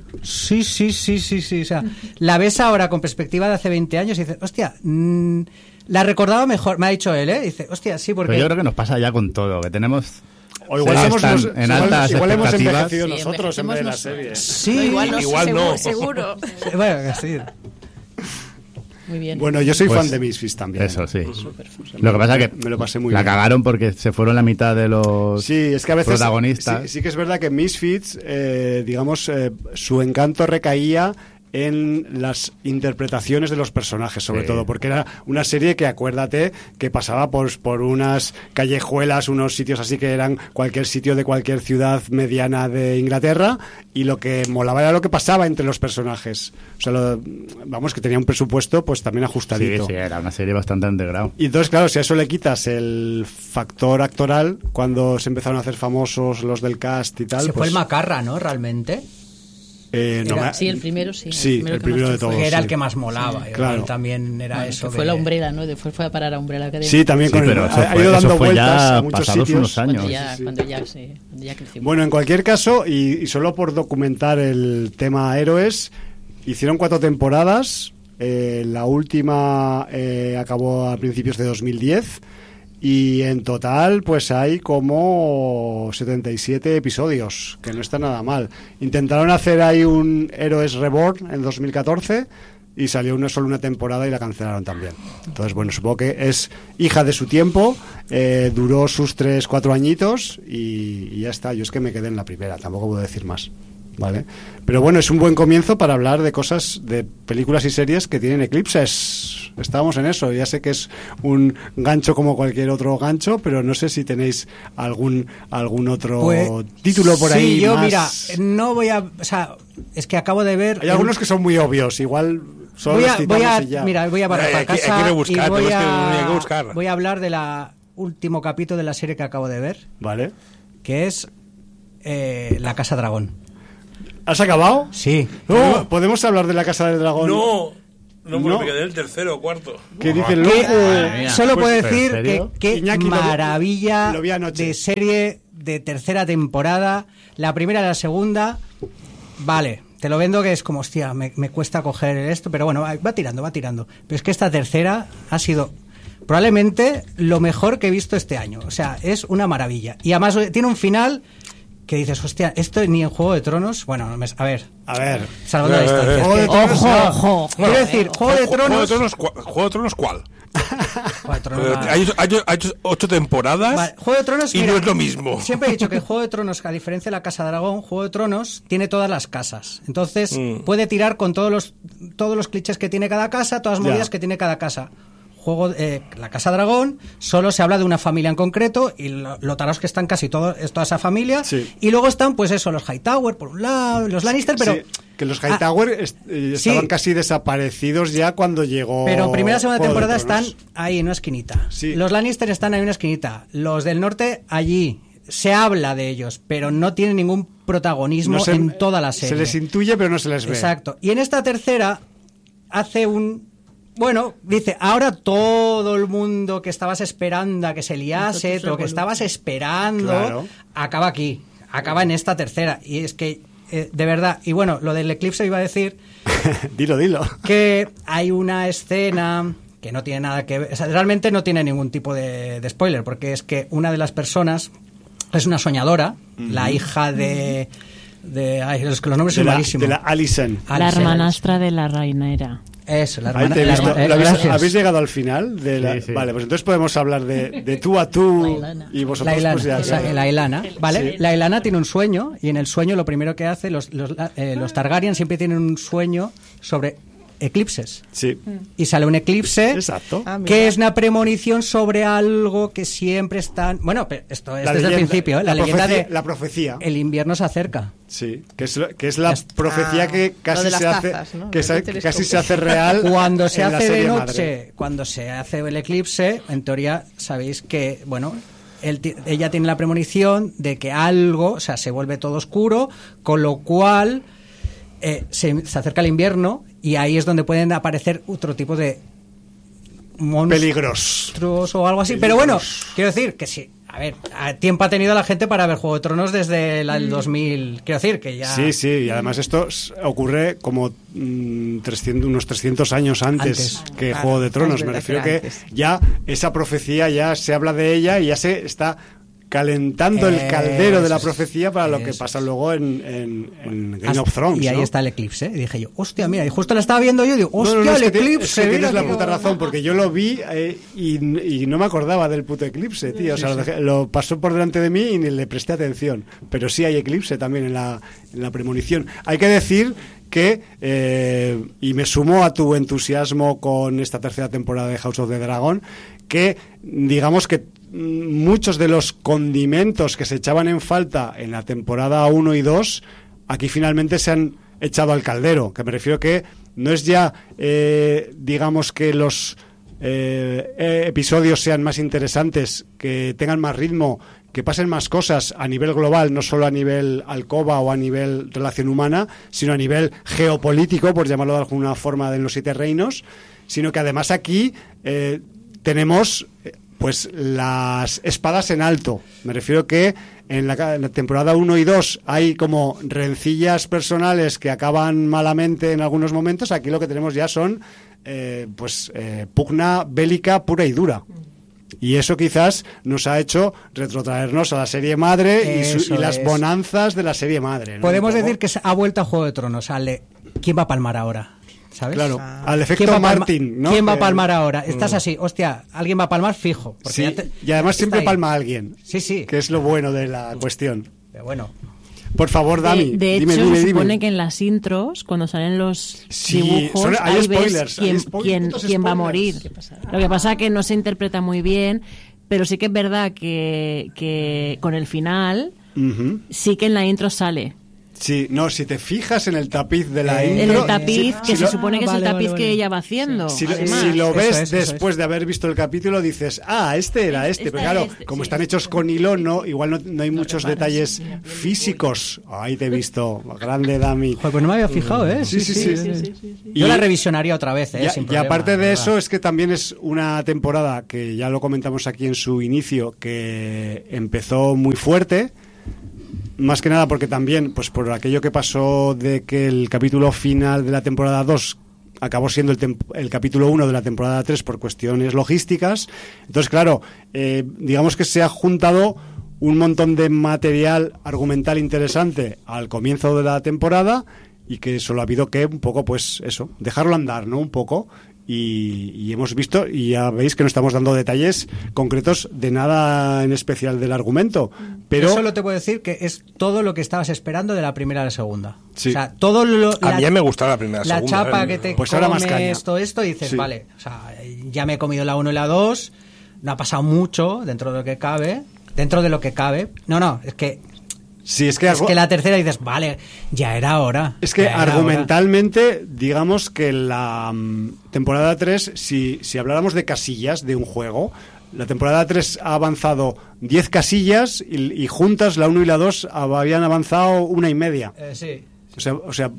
Speaker 5: Sí. O sea, la ves ahora con perspectiva de hace 20 años y dices, hostia, la recordaba mejor. Me ha dicho él, Dice, hostia, sí, porque...
Speaker 6: Pero yo creo que nos pasa ya con todo, que tenemos...
Speaker 2: O igual
Speaker 6: igual
Speaker 2: hemos envejecido
Speaker 7: Sí,
Speaker 2: nosotros en vez de la serie.
Speaker 5: Sí,
Speaker 3: igual no.
Speaker 4: Seguro.
Speaker 5: Bueno, sí.
Speaker 7: Muy bien.
Speaker 2: Bueno, yo soy fan de Misfits también.
Speaker 6: Eso sí. Lo que pasa es que
Speaker 2: me lo pasé muy
Speaker 6: la
Speaker 2: bien.
Speaker 6: cagaron porque se fueron la mitad de los
Speaker 2: es que a veces,
Speaker 6: protagonistas.
Speaker 2: Sí que es verdad que Misfits, digamos, su encanto recaía en las interpretaciones de los personajes, sobre todo, porque era una serie que, acuérdate, que pasaba por unas callejuelas, unos sitios así que eran cualquier sitio de cualquier ciudad mediana de Inglaterra, y lo que molaba era lo que pasaba entre los personajes. O sea, vamos, que tenía un presupuesto pues también ajustadito.
Speaker 6: Sí, era una serie bastante underground.
Speaker 2: Y entonces, claro, si a eso le quitas el factor actoral, cuando se empezaron a hacer famosos los del cast y tal...
Speaker 5: Se fue el Macarra, ¿no? Realmente...
Speaker 7: sí, el primero sí.
Speaker 2: Sí, el primero de todos.
Speaker 5: Era el que más molaba.
Speaker 2: Claro.
Speaker 5: También era eso.
Speaker 7: Fue la Umbrella, ¿no? Después fue a parar a Umbrella Academy.
Speaker 2: Sí, también con
Speaker 6: pero
Speaker 2: ha ido dando vueltas
Speaker 6: ya
Speaker 2: a muchos
Speaker 6: pasados
Speaker 2: sitios.
Speaker 6: unos años.
Speaker 7: Cuando ya crecimos.
Speaker 2: Bueno, en cualquier caso, y solo por documentar el tema héroes, hicieron 4 temporadas. La última acabó a principios de 2010. Y en total, pues hay como 77 episodios, que no está nada mal. Intentaron hacer ahí un Héroes Reborn en 2014 y salió solo una temporada y la cancelaron también. Entonces, bueno, supongo que es hija de su tiempo, duró sus 3-4 añitos y ya está. Yo es que me quedé en la primera, tampoco puedo decir más. ¿Vale? Pero bueno, es un buen comienzo para hablar de cosas, de películas y series que tienen eclipses. Estábamos en eso. Ya sé que es un gancho como cualquier otro gancho, pero no sé si tenéis algún otro título por ahí.
Speaker 5: Sí, yo
Speaker 2: más...
Speaker 5: mira, no voy a... O sea, es que acabo de ver...
Speaker 2: Hay algunos que son muy obvios, igual...
Speaker 5: Mira, voy a barrer para casa
Speaker 3: hay que buscar,
Speaker 5: y voy a hablar de la último capítulo de la serie que acabo de ver,
Speaker 2: Vale.
Speaker 5: que es La Casa Dragón.
Speaker 2: ¿Has acabado?
Speaker 5: Sí.
Speaker 2: No. ¿Podemos hablar de la Casa del Dragón?
Speaker 3: No, porque
Speaker 2: No.
Speaker 3: me quedé en el tercero o cuarto.
Speaker 2: ¿Qué dice el
Speaker 5: Que,
Speaker 2: loco?
Speaker 5: solo
Speaker 2: Pues,
Speaker 5: puedo
Speaker 6: ¿en
Speaker 5: decir
Speaker 6: serio?
Speaker 5: que
Speaker 2: Iñaki,
Speaker 5: maravilla
Speaker 2: lo vi anoche.
Speaker 5: de serie de tercera temporada. La primera y la segunda, vale, te lo vendo que es como, hostia, me cuesta coger esto, pero bueno, va tirando. Pero es que esta tercera ha sido probablemente lo mejor que he visto este año. O sea, es una maravilla. Y además tiene un final que dices, hostia, esto ni en Juego de Tronos, bueno, a ver, salvando la distancia.
Speaker 2: Juego de Tronos,
Speaker 5: Ojo. Quiero decir, Juego de Tronos...
Speaker 3: ¿Juego de Tronos cuál?
Speaker 5: Juego de Tronos, va.
Speaker 3: Hay 8 temporadas
Speaker 5: Vale, Juego de Tronos,
Speaker 3: y
Speaker 5: mira,
Speaker 3: no es lo mismo.
Speaker 5: Siempre he dicho que Juego de Tronos, a diferencia de la Casa Dragón, Juego de Tronos tiene todas las casas. Entonces puede tirar con todos los clichés que tiene cada casa, todas las movidas que tiene cada casa. La Casa Dragón solo se habla de una familia en concreto y lo taros que están casi toda esa familia.
Speaker 2: Sí.
Speaker 5: Y luego están, pues eso, los Hightower por un lado, los Lannister, pero...
Speaker 2: Sí, que los Hightower estaban casi desaparecidos ya cuando llegó.
Speaker 5: Pero en primera y segunda
Speaker 2: Juego de
Speaker 5: temporada
Speaker 2: Tronos.
Speaker 5: están ahí en una esquinita.
Speaker 2: Sí.
Speaker 5: Los Lannister están ahí en una esquinita. Los del norte allí. Se habla de ellos, pero no tienen ningún protagonismo en toda la serie.
Speaker 2: Se les intuye, pero no se les ve.
Speaker 5: Exacto. Y en esta tercera hace bueno, dice, ahora todo el mundo que estabas esperando a que se liase, lo que estabas esperando,
Speaker 2: Claro.
Speaker 5: acaba aquí, acaba en esta tercera. Y es que, de verdad, y bueno, lo del eclipse iba a decir
Speaker 2: Dilo.
Speaker 5: que hay una escena que no tiene nada que ver, o sea, realmente no tiene ningún tipo de spoiler, porque es que una de las personas es una soñadora, la hija de ay, los nombres son malísimos.
Speaker 2: De la Alicent.
Speaker 1: La hermanastra de la reinera.
Speaker 5: Eso, la
Speaker 2: Ahí
Speaker 5: hermana.
Speaker 2: te he visto.
Speaker 5: Gracias.
Speaker 2: ¿Habéis llegado al final?
Speaker 6: Sí, sí.
Speaker 2: Vale, pues entonces podemos hablar de tú a tú
Speaker 7: Ilana.
Speaker 2: y vosotros
Speaker 5: La Ilana,
Speaker 2: pues ya.
Speaker 5: la Ilana, ¿vale?
Speaker 2: Sí.
Speaker 5: La Ilana tiene un sueño y en el sueño lo primero que hace, los Targaryen siempre tienen un sueño sobre eclipses.
Speaker 2: Sí.
Speaker 5: Y sale un eclipse
Speaker 2: Exacto.
Speaker 4: Ah, mira.
Speaker 5: que es una premonición sobre algo que siempre están... Bueno, pero esto es
Speaker 2: La
Speaker 5: desde el
Speaker 2: leyenda-
Speaker 5: principio, ¿eh? La leyenda
Speaker 2: profecía-
Speaker 5: de
Speaker 2: la profecía.
Speaker 5: el invierno se acerca.
Speaker 2: Sí, que es la profecía que casi
Speaker 4: lo de las
Speaker 2: se hace
Speaker 4: tazas, ¿no?
Speaker 2: que
Speaker 4: Del
Speaker 2: casi
Speaker 4: telescopio.
Speaker 2: se hace real
Speaker 5: Cuando se
Speaker 2: en la
Speaker 5: hace de
Speaker 2: serie
Speaker 5: noche,
Speaker 2: madre.
Speaker 5: cuando se hace el eclipse, en teoría sabéis que, bueno, ella tiene la premonición de que algo, o sea, se vuelve todo oscuro, con lo cual se acerca el invierno y ahí es donde pueden aparecer otro tipo de
Speaker 2: Peligros.
Speaker 5: monstruos o algo así. Pero bueno, quiero decir que sí. A ver, tiempo ha tenido la gente para ver Juego de Tronos desde el 2000. Quiero decir que ya...
Speaker 2: Sí, y además esto ocurre como unos 300 años antes que
Speaker 4: Claro,
Speaker 2: Juego de Tronos.
Speaker 4: es
Speaker 2: Me
Speaker 4: verdad
Speaker 2: refiero
Speaker 4: que
Speaker 2: que
Speaker 4: era antes.
Speaker 2: ya esa profecía ya se habla de ella y ya se está calentando el caldero de la profecía para lo que
Speaker 5: eso
Speaker 2: pasa luego en Game of Thrones.
Speaker 5: Y ahí
Speaker 2: ¿no?
Speaker 5: está el eclipse. Y dije yo, hostia, mira, y justo la estaba viendo yo y digo,
Speaker 2: No,
Speaker 5: hostia,
Speaker 2: no, es
Speaker 5: el
Speaker 2: que
Speaker 5: eclipse.
Speaker 2: es que
Speaker 5: mira
Speaker 2: tienes la
Speaker 5: qué
Speaker 2: puta
Speaker 5: guay.
Speaker 2: razón, porque yo lo vi y no me acordaba del puto eclipse, tío. O sea, lo pasó por delante de mí y ni le presté atención. Pero sí hay eclipse también en la premonición. Hay que decir que, y me sumo a tu entusiasmo con esta tercera temporada de House of the Dragon, que digamos que muchos de los condimentos que se echaban en falta en la temporada 1 y 2 aquí finalmente se han echado al caldero, que me refiero que no es ya digamos que los episodios sean más interesantes, que tengan más ritmo, que pasen más cosas a nivel global, no solo a nivel alcoba o a nivel relación humana, sino a nivel geopolítico, por llamarlo de alguna forma, de los 7 reinos, sino que además aquí tenemos pues las espadas en alto. Me refiero que en la temporada 1 y 2 hay como rencillas personales que acaban malamente en algunos momentos. Aquí lo que tenemos ya son pugna bélica pura y dura. Y eso quizás nos ha hecho retrotraernos a la serie madre y las bonanzas de la serie madre, ¿no?
Speaker 5: Podemos decir que ha vuelto a Juego de Tronos. ¿Quién va a palmar ahora? ¿Sabes?
Speaker 2: Claro, al
Speaker 5: ¿Quién
Speaker 2: efecto
Speaker 5: va a
Speaker 2: Martin, ¿no?
Speaker 5: ¿Quién va a palmar ahora? Estás así, hostia, alguien va a palmar fijo. Porque
Speaker 2: Sí,
Speaker 5: ya
Speaker 2: y además siempre
Speaker 5: está ahí.
Speaker 2: palma a alguien.
Speaker 5: Sí.
Speaker 2: Que es lo bueno de la cuestión.
Speaker 5: Pero bueno.
Speaker 2: Por favor, Dami,
Speaker 1: De hecho,
Speaker 2: dime.
Speaker 1: se supone que en las intros, cuando salen los
Speaker 2: Sí,
Speaker 1: dibujos,
Speaker 2: hay
Speaker 1: ahí
Speaker 2: spoilers,
Speaker 1: ves
Speaker 2: hay putos
Speaker 1: quién va a morir.
Speaker 2: spoilers.
Speaker 1: Lo que pasa es que no se interpreta muy bien, pero sí que es verdad que con el final
Speaker 2: Ujú.
Speaker 1: sí que en la intro sale.
Speaker 2: Sí, no, si te fijas en el tapiz de la intro...
Speaker 1: En el tapiz, que se
Speaker 2: lo-
Speaker 1: supone que es el
Speaker 5: vale,
Speaker 1: tapiz
Speaker 5: vale,
Speaker 1: que
Speaker 5: vale.
Speaker 1: ella va haciendo.
Speaker 2: Si
Speaker 1: además.
Speaker 2: lo
Speaker 5: Eso
Speaker 2: ves
Speaker 5: es, eso
Speaker 2: después
Speaker 5: es.
Speaker 2: de haber visto el capítulo, dices, este era este. Pero
Speaker 1: Esta
Speaker 2: claro,
Speaker 1: era
Speaker 2: como
Speaker 1: sí.
Speaker 2: están hechos con hilo, igual no hay muchos
Speaker 1: reparas.
Speaker 2: detalles físicos. Ahí te he visto, grande Dami.
Speaker 5: Joder, pues no me había fijado, ¿eh?
Speaker 2: Sí.
Speaker 5: Yo la revisionaría otra vez, ¿eh? Sin
Speaker 2: Y
Speaker 5: problema,
Speaker 2: aparte de
Speaker 5: la
Speaker 2: eso,
Speaker 5: verdad.
Speaker 2: es que también es una temporada que ya lo comentamos aquí en su inicio, que empezó muy fuerte. Más que nada porque también, pues por aquello que pasó de que el capítulo final de la temporada 2 acabó siendo el capítulo 1 de la temporada 3 por cuestiones logísticas. Entonces, claro, digamos que se ha juntado un montón de material argumental interesante al comienzo de la temporada y que solo ha habido que un poco, pues eso, dejarlo andar, ¿no? Un poco. Y hemos visto, y ya veis que no estamos dando detalles concretos de nada en especial del argumento, pero
Speaker 5: Yo solo te puedo decir que es todo lo que estabas esperando de la primera a la segunda.
Speaker 2: Sí.
Speaker 5: O sea, todo lo...
Speaker 3: A mí ya me gustaba la primera,
Speaker 5: La
Speaker 3: segunda,
Speaker 5: chapa que te
Speaker 2: pues ahora más caña.
Speaker 5: comes, todo esto, y dices,
Speaker 2: Sí.
Speaker 5: vale, o sea, ya me he comido la 1 y la 2, no ha pasado mucho dentro de lo que cabe. No, es que
Speaker 2: sí, es que
Speaker 5: la tercera dices, vale, ya era hora.
Speaker 2: es que
Speaker 5: ya era hora.
Speaker 2: argumentalmente, digamos que la temporada 3, si habláramos de casillas de un juego, la temporada 3 ha avanzado 10 casillas y juntas la 1 y la 2 habían avanzado 1,5.
Speaker 5: Sí.
Speaker 2: O sea,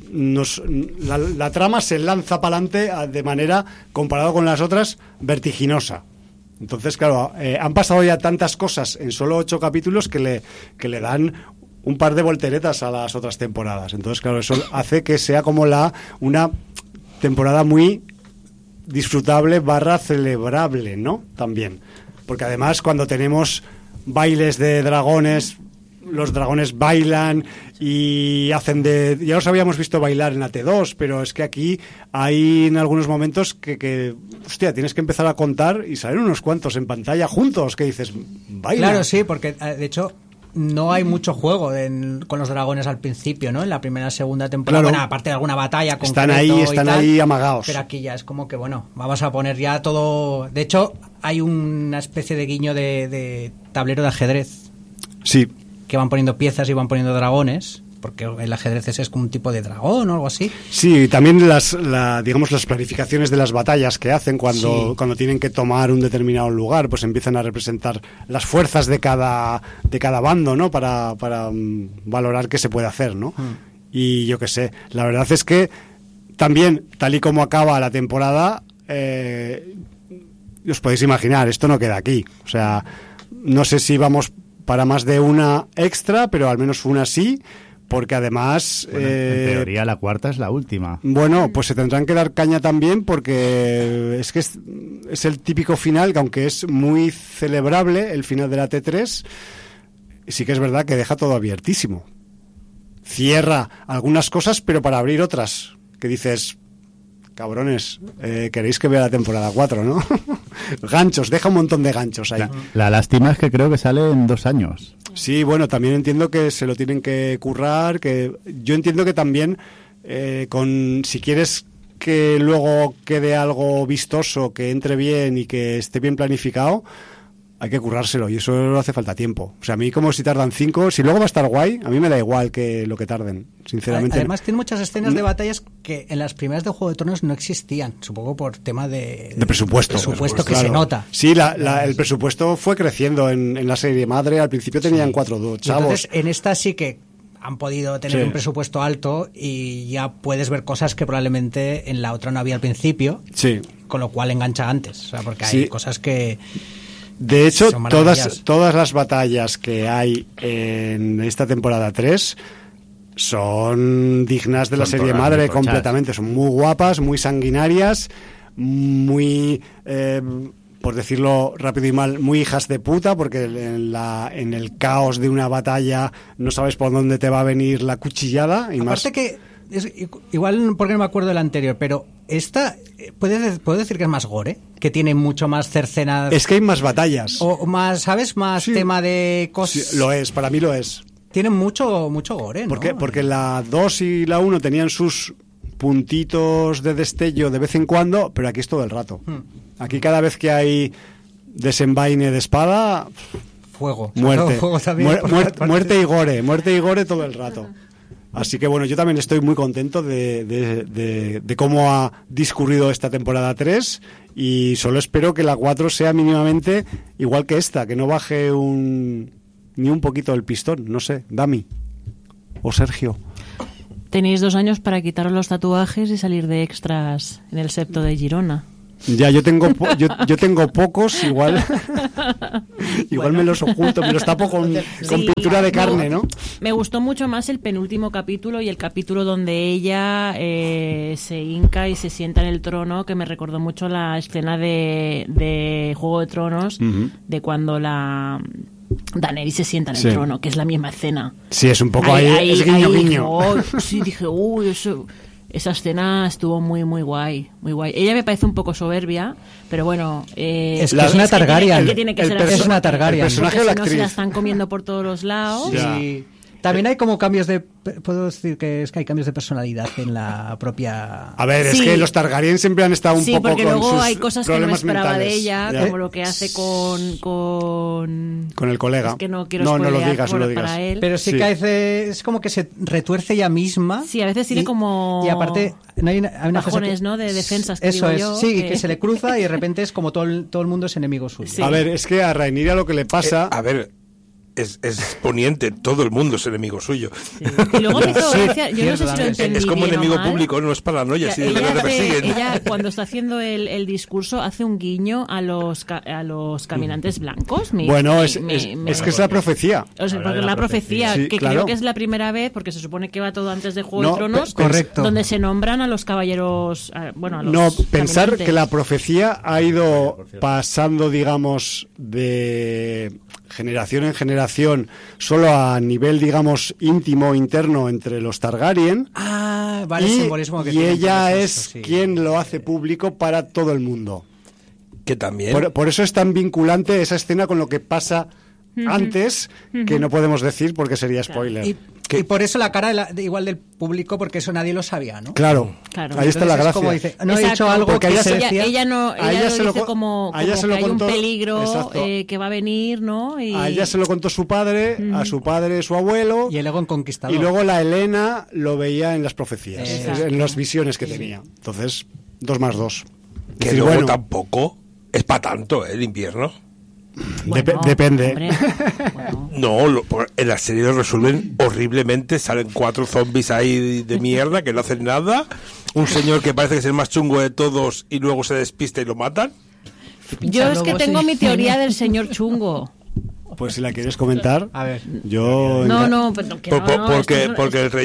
Speaker 2: la trama se lanza para adelante de manera, comparado con las otras, vertiginosa. Entonces, claro, han pasado ya tantas cosas en solo 8 capítulos que le dan un par de volteretas a las otras temporadas. Entonces, claro, eso hace que sea como una temporada muy disfrutable / celebrable, ¿no? También. Porque además, cuando tenemos bailes de dragones, los dragones bailan y hacen de... Ya los habíamos visto bailar en AT2, pero es que aquí hay en algunos momentos que hostia, tienes que empezar a contar y salen unos cuantos en pantalla juntos, que dices, baila.
Speaker 5: Claro, sí, porque de hecho no hay mucho juego con los dragones al principio, ¿no? En la primera, segunda temporada,
Speaker 2: Claro.
Speaker 5: bueno, aparte de alguna batalla con
Speaker 2: Están ahí amagados.
Speaker 5: Pero aquí ya es como que, bueno, vamos a poner ya todo... De hecho, hay una especie de guiño de tablero de ajedrez,
Speaker 2: Sí.
Speaker 5: que van poniendo piezas y van poniendo dragones, porque el ajedrez es como un tipo de dragón o algo así.
Speaker 2: Sí, también digamos las planificaciones de las batallas que hacen cuando tienen que tomar un determinado lugar, pues empiezan a representar las fuerzas de cada bando, ¿no? Para valorar qué se puede hacer, ¿no? Y yo qué sé, la verdad es que también, tal y como acaba la temporada, os podéis imaginar, esto no queda aquí. O sea, no sé si vamos para más de una extra, pero al menos una sí, porque además...
Speaker 6: Bueno, en teoría la cuarta es la última.
Speaker 2: Bueno, pues se tendrán que dar caña también, porque es que es el típico final, que aunque es muy celebrable el final de la T3, sí que es verdad que deja todo abiertísimo. Cierra algunas cosas, pero para abrir otras, que dices... Cabrones, queréis que vea la temporada 4, ¿no? Ganchos, deja un montón de ganchos ahí.
Speaker 6: La lástima es que creo que sale en 2 años.
Speaker 2: Sí, bueno, también entiendo que se lo tienen que currar, que yo entiendo que también si quieres que luego quede algo vistoso, que entre bien y que esté bien planificado, hay que currárselo y eso hace falta tiempo. O sea, a mí como si tardan 5, si luego va a estar guay, a mí me da igual que lo que tarden, sinceramente.
Speaker 5: Además tiene muchas escenas de batallas que en las primeras de Juego de Tronos no existían, supongo por tema de
Speaker 2: presupuesto.
Speaker 5: Presupuesto que
Speaker 2: Claro.
Speaker 5: se nota.
Speaker 2: Sí, el presupuesto fue creciendo en la serie madre. Al principio tenían 4
Speaker 5: Y
Speaker 2: chavos.
Speaker 5: entonces en esta sí que han podido tener
Speaker 2: Sí.
Speaker 5: un presupuesto alto y ya puedes ver cosas que probablemente en la otra no había al principio,
Speaker 2: Sí.
Speaker 5: con lo cual engancha antes. O sea, porque hay
Speaker 2: Sí.
Speaker 5: cosas que...
Speaker 2: De hecho,
Speaker 5: Son maravillas.
Speaker 2: todas las batallas que hay en esta temporada 3 son dignas de la
Speaker 6: Son
Speaker 2: serie
Speaker 6: todas
Speaker 2: madre
Speaker 6: muy tochas.
Speaker 2: completamente. Son muy guapas, muy sanguinarias, muy, por decirlo rápido y mal, muy hijas de puta, porque en el caos de una batalla no sabes por dónde te va a venir la cuchillada. Y
Speaker 5: Aparte
Speaker 2: más.
Speaker 5: que, igual porque no me acuerdo del anterior, pero esta, ¿puedo decir que es más gore? Que tiene mucho más cercenas...
Speaker 2: Es que hay más batallas.
Speaker 5: O más, ¿sabes? Más
Speaker 2: Sí.
Speaker 5: tema de cosas...
Speaker 2: Sí, lo es, para mí lo es.
Speaker 5: Tiene mucho gore, ¿no?
Speaker 2: Porque la 2 y la 1 tenían sus puntitos de destello de vez en cuando, pero aquí es todo el rato. Aquí cada vez que hay desenvaine de espada,
Speaker 5: Fuego.
Speaker 2: muerte.
Speaker 5: Fuego también, por todas partes.
Speaker 2: Muerte y gore todo el rato. Así que bueno, yo también estoy muy contento de cómo ha discurrido esta temporada 3 y solo espero que la 4 sea mínimamente igual que esta, que no baje ni un poquito el pistón, no sé, Dami o Sergio.
Speaker 1: Tenéis 2 años para quitaros los tatuajes y salir de extras en el septo de Girona.
Speaker 2: Ya, yo tengo pocos, igual me los oculto, me los tapo con pintura de carne, ¿no?
Speaker 1: Me gustó mucho más el penúltimo capítulo y el capítulo donde ella se hinca y se sienta en el trono, que me recordó mucho la escena de Juego de Tronos, de cuando la Daenerys se sienta en el trono, que es la misma escena.
Speaker 2: Sí, es un poco ahí es guiño.
Speaker 1: Dije, esa escena estuvo muy, muy guay, muy guay. Ella me parece un poco soberbia, pero bueno...
Speaker 5: es que es una Targaryen. Es una Targaryen.
Speaker 2: El personaje de la actriz.
Speaker 1: Se la están comiendo por todos los lados.
Speaker 5: Sí. También hay como cambios puedo decir que hay cambios de personalidad en la propia...
Speaker 2: A ver, es que los Targaryen siempre han estado un poco con sus
Speaker 1: porque luego hay cosas que no me esperaba
Speaker 2: mentales.
Speaker 1: de ella, como lo que hace con
Speaker 2: el colega.
Speaker 1: Es que no quiero
Speaker 2: no lo digas.
Speaker 1: Para él.
Speaker 5: Pero sí que es como que se retuerce ella misma.
Speaker 1: Sí, a veces tiene como...
Speaker 5: Y aparte hay una
Speaker 1: bajones, ¿no? De defensas, que
Speaker 5: eso
Speaker 1: digo
Speaker 5: es,
Speaker 1: yo.
Speaker 5: Sí, que se le cruza y de repente es como todo el mundo es enemigo suyo.
Speaker 1: Sí.
Speaker 2: A ver, es que a Rhaenyra lo que le pasa...
Speaker 3: Es poniente, todo el mundo es enemigo suyo.
Speaker 1: Sí. Y luego me hizo gracia, yo no sé si lo entendí
Speaker 3: es como
Speaker 1: bien
Speaker 3: enemigo
Speaker 1: o mal.
Speaker 3: público, no es paranoia, si le persiguen.
Speaker 1: Ella, cuando está haciendo el discurso, hace un guiño a los caminantes blancos.
Speaker 2: Bueno, es que es la profecía.
Speaker 1: O sea, porque la profecía,
Speaker 2: sí,
Speaker 1: que
Speaker 2: claro.
Speaker 1: Creo que es la primera vez, porque se supone que va todo antes de Juego de Tronos,
Speaker 5: correcto.
Speaker 1: Donde se nombran a los caballeros, a los
Speaker 2: No, pensar
Speaker 1: caminantes.
Speaker 2: que la profecía ha ido pasando, digamos, de generación en generación, solo a nivel, digamos, íntimo, interno entre los Targaryen.
Speaker 5: Vale, el simbolismo que
Speaker 2: y
Speaker 5: tiene,
Speaker 2: ella
Speaker 5: eso,
Speaker 2: es
Speaker 5: sí.
Speaker 2: quien lo hace público para todo el mundo.
Speaker 3: Que también...
Speaker 2: Por eso es tan vinculante esa escena con lo que pasa antes, que no podemos decir porque sería spoiler.
Speaker 5: Y por eso la cara igual del público, porque eso nadie lo sabía, ¿no?
Speaker 2: Claro. Ahí está la gracia.
Speaker 5: Como dice, no he dicho algo
Speaker 2: porque
Speaker 5: que
Speaker 1: ella lo dice como que hay un
Speaker 2: contó,
Speaker 1: peligro que va a venir, ¿no? Y...
Speaker 2: A ella se lo contó su padre, a su padre su abuelo.
Speaker 5: Y el Aegon Conquistador.
Speaker 2: Y luego la Helena lo veía en las profecías,
Speaker 1: Exacto.
Speaker 2: en las visiones que tenía. Entonces, 2 más 2.
Speaker 3: Que luego tampoco es para tanto, el invierno.
Speaker 1: Bueno,
Speaker 2: depende.
Speaker 1: Hombre, bueno.
Speaker 3: No, en la serie lo resuelven horriblemente. Salen 4 zombies ahí de mierda que no hacen nada. Un señor que parece que es el más chungo de todos y luego se despista y lo matan.
Speaker 1: Yo es que tengo mi teoría del señor chungo.
Speaker 2: Pues si la quieres comentar,
Speaker 5: a ver.
Speaker 2: Yo
Speaker 3: porque el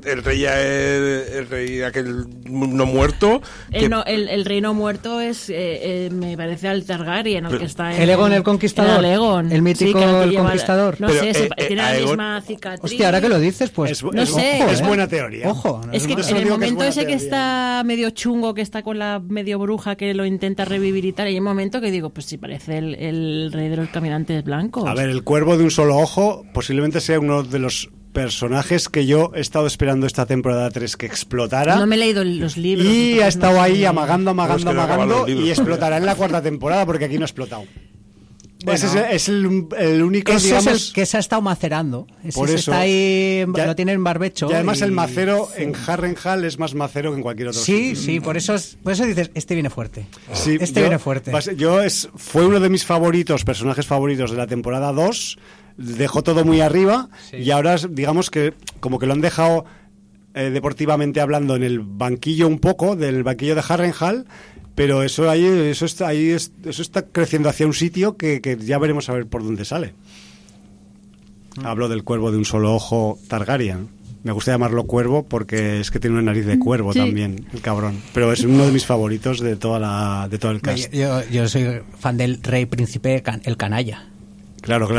Speaker 3: rey aquel no muerto,
Speaker 1: el rey no muerto es me parece al Targaryen, el que está en
Speaker 5: el Aegon el Conquistador,
Speaker 1: el
Speaker 5: mítico el Conquistador.
Speaker 1: No sé, tiene la misma cicatriz.
Speaker 5: Hostia, ahora que lo dices, pues
Speaker 1: no sé,
Speaker 2: es buena teoría.
Speaker 5: Ojo,
Speaker 1: es que en el momento ese que está medio chungo, que está con la medio bruja que lo intenta revivir y tal, hay un momento que digo, pues sí parece el rey de los caminantes blancos.
Speaker 2: A ver, el cuervo de un solo ojo posiblemente sea uno de los personajes que yo he estado esperando esta temporada 3 que explotara.
Speaker 1: No me he leído los libros.
Speaker 2: Y ha estado ahí amagando y
Speaker 3: libros.
Speaker 2: explotará en la 4ª temporada porque aquí no ha explotado. Bueno, ese es el único,
Speaker 5: ese
Speaker 2: digamos...
Speaker 5: es el que se ha estado macerando.
Speaker 2: Por eso,
Speaker 5: está ahí, lo tiene en barbecho.
Speaker 2: Y además el macero en Harrenhal es más macero que en cualquier otro sitio.
Speaker 5: Sí, por eso dices, este viene fuerte.
Speaker 2: Sí,
Speaker 5: viene fuerte.
Speaker 2: Fue uno de mis personajes favoritos de la temporada 2. Dejó todo muy arriba y ahora digamos que como que lo han dejado deportivamente hablando en el banquillo un poco, del banquillo de Harrenhal. Pero eso está creciendo hacia un sitio que ya veremos a ver por dónde sale. Hablo del cuervo de un solo ojo Targaryen. Me gusta llamarlo cuervo porque es que tiene una nariz de cuervo también, el cabrón. Pero es uno de mis favoritos de todo el cast.
Speaker 5: Yo soy fan del rey príncipe, el canalla.
Speaker 2: Claro.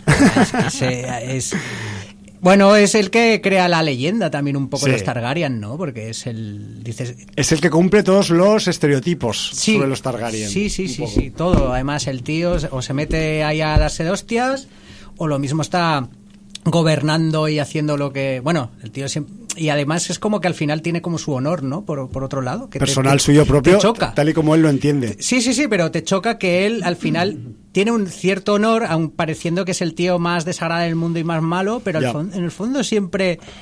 Speaker 5: Bueno, es el que crea la leyenda también un poco de los Targaryen, ¿no? Porque es el
Speaker 2: que cumple todos los estereotipos sobre los Targaryen.
Speaker 5: Sí, todo. Además, el tío o se mete ahí a darse de hostias, o lo mismo está gobernando y haciendo lo que... Bueno, el tío siempre... Y además es como que al final tiene como su honor, ¿no? Por otro lado. Que
Speaker 2: personal suyo propio,
Speaker 5: te choca.
Speaker 2: Tal y como él lo entiende.
Speaker 5: Sí, pero te choca que él al final tiene un cierto honor, aun pareciendo que es el tío más desagradable del mundo y más malo, pero en el fondo siempre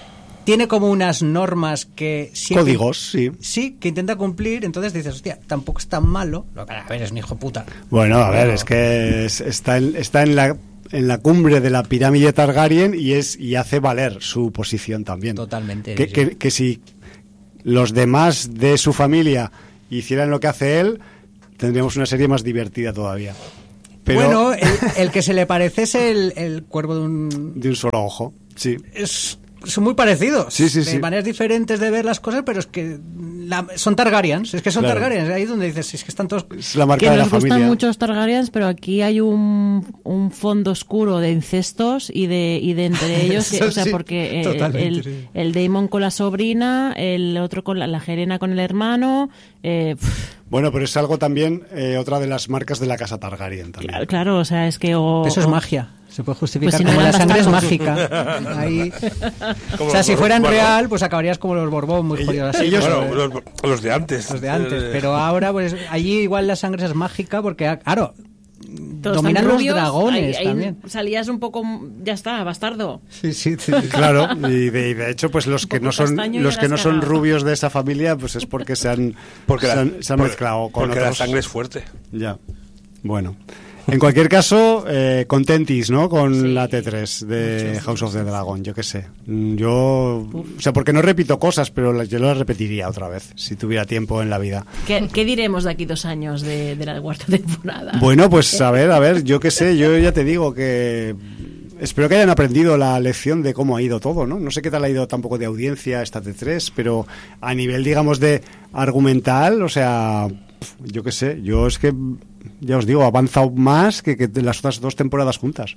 Speaker 5: tiene como unas normas que...
Speaker 2: Códigos, sí.
Speaker 5: Sí, que intenta cumplir, entonces dices, hostia, tampoco es tan malo. A ver, es un hijo puta.
Speaker 2: Bueno, a ver, es que está en la cumbre de la pirámide Targaryen y hace valer su posición también.
Speaker 5: Totalmente.
Speaker 2: Que si los demás de su familia hicieran lo que hace él, tendríamos una serie más divertida todavía. Pero...
Speaker 5: Bueno, el que se le parece es el cuervo de un
Speaker 2: solo ojo, sí.
Speaker 5: Son muy parecidos,
Speaker 2: sí.
Speaker 5: maneras diferentes de ver las cosas, pero es que son Targaryens, claro. Targaryens, ahí donde dices, es que están todos...
Speaker 2: Es la marca
Speaker 1: que
Speaker 2: de la
Speaker 1: nos
Speaker 2: familia.
Speaker 1: gustan mucho los Targaryens, pero aquí hay un fondo oscuro de incestos y de entre ellos, o sea, porque el Daemon con la sobrina, el otro con la Helena con el hermano...
Speaker 2: Bueno, pero es algo también, otra de las marcas de la casa Targaryen también.
Speaker 1: Claro, o sea, es que...
Speaker 5: Eso es magia. Se puede justificar
Speaker 1: pues si
Speaker 5: como
Speaker 1: no
Speaker 5: la sangre es
Speaker 1: bastardos.
Speaker 5: mágica. Ahí. O sea, si fueran real, pues acabarías como los Borbón, muy jodidos así.
Speaker 3: Los de antes.
Speaker 5: Los de antes. Pero ahora, pues allí igual la sangre es mágica porque, claro,
Speaker 1: todos
Speaker 5: dominan los
Speaker 1: rubios,
Speaker 5: dragones
Speaker 1: ahí
Speaker 5: también.
Speaker 1: Salías un poco... Ya está, bastardo.
Speaker 5: Sí.
Speaker 2: Claro, y de hecho, pues los que no son rubios de esa familia, pues es porque se han mezclado con
Speaker 3: porque
Speaker 2: otros.
Speaker 3: La sangre es fuerte.
Speaker 2: Ya. Bueno. En cualquier caso, contentis, ¿no? Con la T3 de House of the Dragon, yo qué sé. O sea, porque no repito cosas, pero yo las repetiría otra vez, si tuviera tiempo en la vida.
Speaker 1: ¿Qué diremos de aquí 2 años de la cuarta temporada?
Speaker 2: Bueno, pues a ver, yo qué sé, yo ya te digo que... Espero que hayan aprendido la lección de cómo ha ido todo, ¿no? No sé qué tal ha ido tampoco de audiencia esta T3, pero a nivel, digamos, de argumental, o sea, yo qué sé, yo es que... Ya os digo, ha avanzado más que las otras 2 temporadas juntas.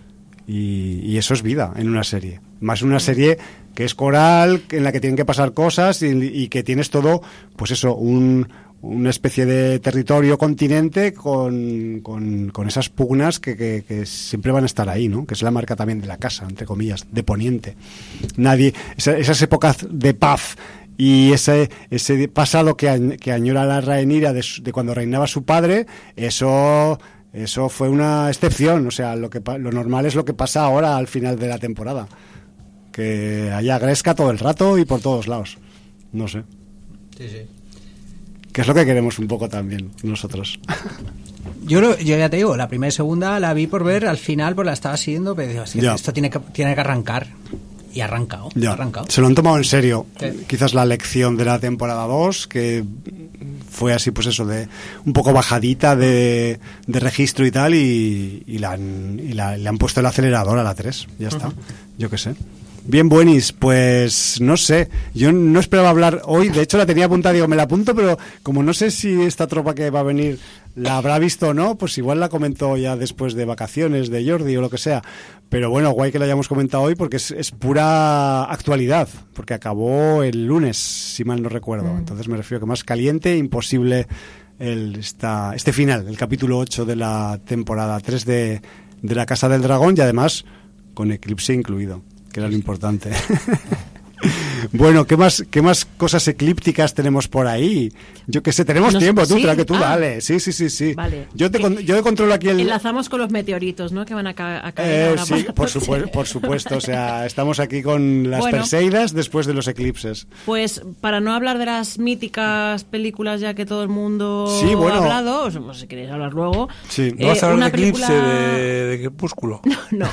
Speaker 2: Y eso es vida en una serie. Más una serie que es coral, en la que tienen que pasar cosas y que tienes todo, pues eso, una especie de territorio, continente con esas pugnas que siempre van a estar ahí, ¿no? Que es la marca también de la casa, entre comillas, de Poniente. Esas épocas de paz y ese pasado que añora la Rhaenyra de cuando reinaba su padre, eso fue una excepción. O sea, lo normal es lo que pasa ahora al final de la temporada, que haya gresca todo el rato y por todos lados. No sé.
Speaker 5: Sí.
Speaker 2: Que es lo que queremos un poco también nosotros.
Speaker 5: Yo ya te digo, la primera y segunda la vi por ver, al final pues la estaba siguiendo, pero digo, es que esto tiene que arrancar. Y ha arrancado.
Speaker 2: Se lo han tomado en serio. Sí. Quizás la lección de la temporada 2, que fue así, pues eso, de un poco bajadita de registro y tal, y le han puesto el acelerador a la 3. Ya está. Yo qué sé. Bien, buenis, pues no sé, yo no esperaba hablar hoy, de hecho la tenía apuntada, digo, me la apunto, pero como no sé si esta tropa que va a venir la habrá visto o no, pues igual la comento ya después de vacaciones de Jordi o lo que sea, pero bueno, guay que la hayamos comentado hoy porque es pura actualidad, porque acabó el lunes, si mal no recuerdo, entonces me refiero que más caliente, imposible este final, el capítulo 8 de la temporada 3 de la Casa del Dragón y además con eclipse incluido, que era lo importante. Bueno, ¿qué más cosas eclípticas tenemos por ahí? Yo que sé, tenemos tiempo, tú, que tú dale. Sí.
Speaker 1: Vale.
Speaker 2: Yo controlo aquí
Speaker 1: Enlazamos con los meteoritos, ¿no? Que van a caer ahora.
Speaker 2: Sí, por supuesto. O sea, estamos aquí con las Perseidas después de los eclipses.
Speaker 1: Pues, para no hablar de las míticas películas ya que todo el mundo ha hablado, pues, si queréis hablar luego.
Speaker 2: Sí.
Speaker 3: ¿No vas a hablar de eclipse de Crepúsculo?
Speaker 1: No.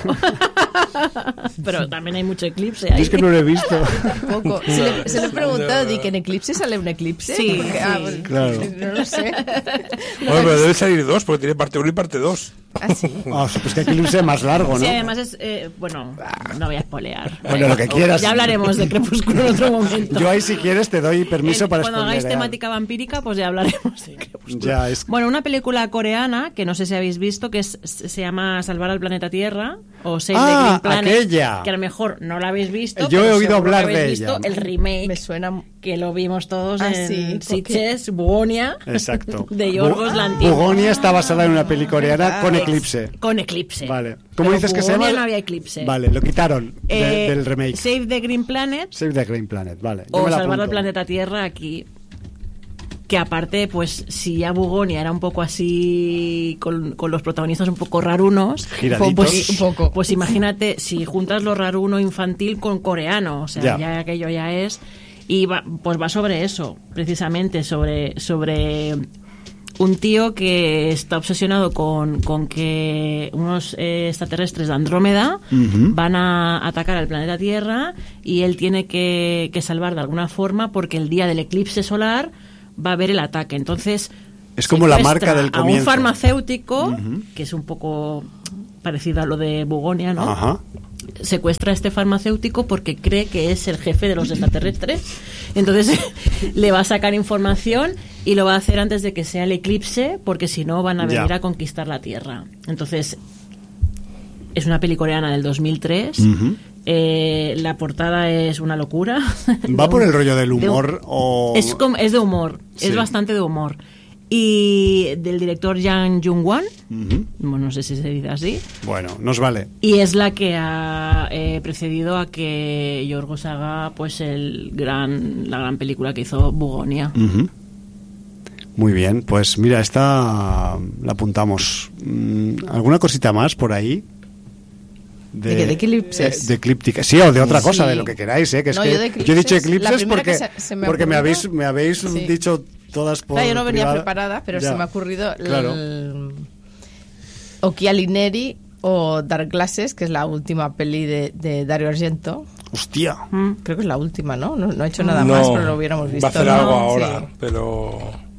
Speaker 1: Pero también hay mucho eclipse ahí.
Speaker 2: Yo es que no lo he visto.
Speaker 7: Tampoco. Se le he preguntado, ¿de que en eclipse sale un eclipse?
Speaker 1: Sí,
Speaker 7: porque,
Speaker 1: sí.
Speaker 2: Claro.
Speaker 7: No lo sé.
Speaker 3: Bueno, pero debe salir 2, porque tiene parte 1 y parte 2.
Speaker 7: ¿Ah, sí?
Speaker 2: Pues que eclipse más largo, ¿no?
Speaker 1: Sí, además es... bueno, no voy a spoilear.
Speaker 2: Bueno, lo que quieras.
Speaker 1: Ya hablaremos de Crepúsculo en otro momento.
Speaker 2: Yo ahí, si quieres, te doy permiso para
Speaker 1: cuando hagáis temática vampírica, pues ya hablaremos de Crepúsculo. Bueno, una película coreana, que no sé si habéis visto, que se llama Salvar al planeta Tierra, o Save the Green Planet,
Speaker 2: aquella.
Speaker 1: Que a lo mejor no la habéis visto.
Speaker 2: Yo he oído hablar
Speaker 1: de
Speaker 2: ella.
Speaker 1: El remake,
Speaker 7: me suena,
Speaker 1: que lo vimos todos en Sitges,
Speaker 7: okay.
Speaker 1: Bugonia.
Speaker 2: Exacto.
Speaker 1: De Yorgos Lanthimos.
Speaker 2: Bugonia está basada en una peli coreana con eclipse.
Speaker 1: Con eclipse.
Speaker 2: Vale. ¿Cómo dices que se llama?
Speaker 1: No había eclipse.
Speaker 2: Vale, lo quitaron del remake.
Speaker 1: Save the Green Planet.
Speaker 2: Save the Green Planet, vale.
Speaker 1: O Salvar al planeta Tierra aquí. que aparte, pues si ya Bugonia era un poco así, con los protagonistas un poco rarunos, pues imagínate si juntas lo raruno infantil con coreano, o sea, ya aquello ya es, y pues va sobre eso, precisamente, sobre un tío que está obsesionado con que unos extraterrestres de Andrómeda van a atacar al planeta Tierra y él tiene que salvar de alguna forma porque el día del eclipse solar va a haber el ataque. Entonces
Speaker 2: es como la marca del comienzo.
Speaker 1: A un farmacéutico, que es un poco parecido a lo de Bugonia, ¿no?
Speaker 2: Ajá.
Speaker 1: Secuestra a este farmacéutico porque cree que es el jefe de los extraterrestres. Entonces le va a sacar información y lo va a hacer antes de que sea el eclipse, porque si no van a venir a conquistar la Tierra. Entonces es una peli coreana del 2003. La portada es una locura.
Speaker 2: ¿Va por el rollo del humor?
Speaker 1: Es de humor, es bastante de humor. Y del director Jang Jung-won, no sé si se dice así.
Speaker 2: Bueno, nos vale.
Speaker 1: Y es la que ha precedido a que Yorgos haga pues la gran película que hizo Bugonia.
Speaker 2: Muy bien, pues mira, esta la apuntamos. ¿Alguna cosita más por ahí?
Speaker 4: ¿De eclipses?
Speaker 2: De eclíptica. Sí, o de otra cosa, de lo que queráis, ¿eh? Que
Speaker 4: no,
Speaker 2: es que yo he dicho eclipses porque me habéis dicho todas por
Speaker 4: yo no venía
Speaker 2: privada.
Speaker 4: Preparada, pero se me ha ocurrido Occhiali Neri o Dark Glasses, que es la última peli de Dario Argento.
Speaker 2: Hostia.
Speaker 4: Creo que es la última, ¿no? No ha hecho nada más, pero lo hubiéramos visto.
Speaker 3: Va a hacer algo ahora, pero...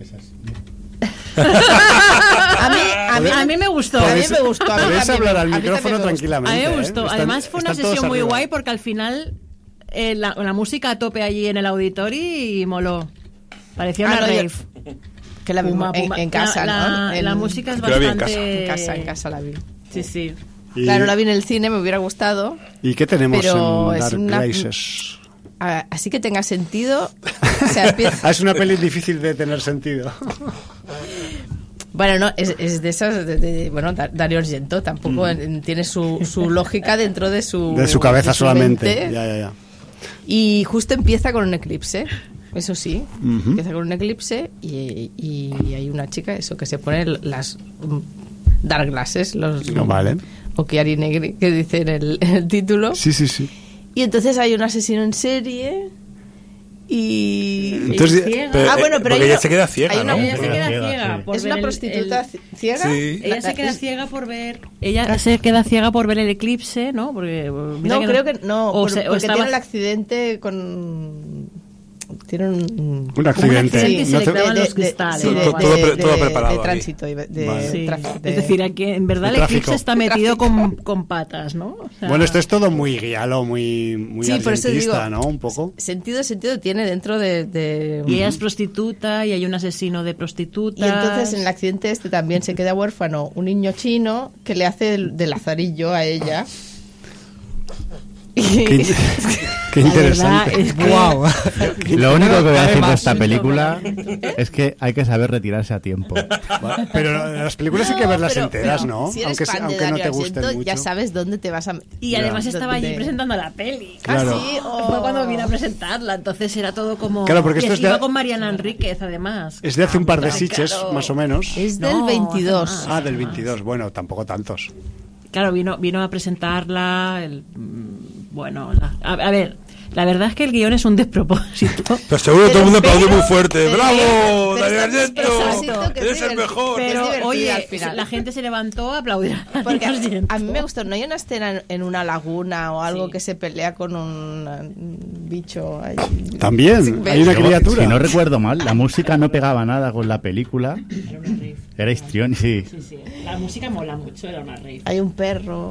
Speaker 1: A mí me gustó.
Speaker 2: Podéis hablar al micrófono tranquilamente.
Speaker 1: A mí me gustó. Además fue una sesión muy guay porque al final la música a tope allí en el auditorio y moló. Parecía una rave.
Speaker 4: Que la vimos en casa, ¿no?
Speaker 1: La música es bastante...
Speaker 4: En casa la vi.
Speaker 1: Sí.
Speaker 4: Claro, la vi en el cine, me hubiera gustado.
Speaker 2: ¿Y qué tenemos
Speaker 4: en
Speaker 2: Dark Glasses?
Speaker 4: Así que tenga sentido. O sea,
Speaker 2: es una peli difícil de tener sentido.
Speaker 4: Bueno, no, es de esas bueno, Dario Argento tampoco tiene su lógica dentro de su
Speaker 2: cabeza
Speaker 4: de su
Speaker 2: solamente.
Speaker 4: mente.
Speaker 2: Ya.
Speaker 4: Y justo empieza con un eclipse. Eso sí, empieza con un eclipse y hay una chica que se pone las dark glasses, Occhiali Negri, que dice en el título.
Speaker 2: Sí.
Speaker 4: Y entonces hay un asesino en serie y...
Speaker 2: Entonces,
Speaker 3: pero ella se queda ciega, ¿no?
Speaker 1: Ella se queda ciega.
Speaker 4: ¿Es una prostituta ciega?
Speaker 3: Sí.
Speaker 1: Ella se queda ciega por ver... Ella se queda ciega por ver el eclipse, ¿no? Porque
Speaker 4: creo que no. Porque tiene el accidente con... Tiene un
Speaker 2: accidente.
Speaker 1: Y se le clavan los cristales.
Speaker 3: Todo preparado.
Speaker 4: De tránsito y de tráfico.
Speaker 1: Es decir, aquí en verdad el eclipse está metido con patas, ¿no? O sea,
Speaker 2: bueno, esto es todo muy guialo, muy argentista, ¿no? Un poco.
Speaker 4: Sentido tiene dentro de...
Speaker 1: Y ella es prostituta y hay un asesino de prostitutas.
Speaker 4: Y entonces en el accidente también se queda huérfano un niño chino que le hace de lazarillo a ella.
Speaker 2: Qué interesante.
Speaker 1: Es
Speaker 5: wow.
Speaker 6: Lo único que voy a decir de esta película es que hay que saber retirarse a tiempo.
Speaker 2: Pero las películas hay que verlas enteras, ¿no?
Speaker 4: Si eres fan de
Speaker 2: no te
Speaker 4: Dario
Speaker 2: gusten
Speaker 4: Argento,
Speaker 2: mucho.
Speaker 4: ya sabes dónde te vas a...
Speaker 1: Y además estaba allí presentando la peli.
Speaker 2: Claro.
Speaker 1: Sí, fue cuando vine a presentarla, entonces era todo como...
Speaker 2: Claro, porque esto
Speaker 1: iba con Mariana Enríquez, además.
Speaker 2: Es de hace un par de siches, más o menos.
Speaker 4: Es del 22.
Speaker 2: Del 22. Bueno, tampoco tantos.
Speaker 1: Claro, vino a presentarla. A ver, la verdad es que el guión es un despropósito.
Speaker 3: Pero seguro todo el mundo aplaudió muy fuerte. ¡Bravo, Dario Argento! ¡Eres el mejor!
Speaker 1: Pero, oye, la gente se levantó a aplaudir.
Speaker 4: Porque a mí me gustó. ¿No hay una escena en una laguna o algo que se pelea con un bicho ahí?
Speaker 2: También, hay una criatura.
Speaker 6: Si no recuerdo mal, la música no pegaba nada con la película. Era histrión, sí.
Speaker 1: La música mola mucho, era una rave.
Speaker 4: Hay un perro.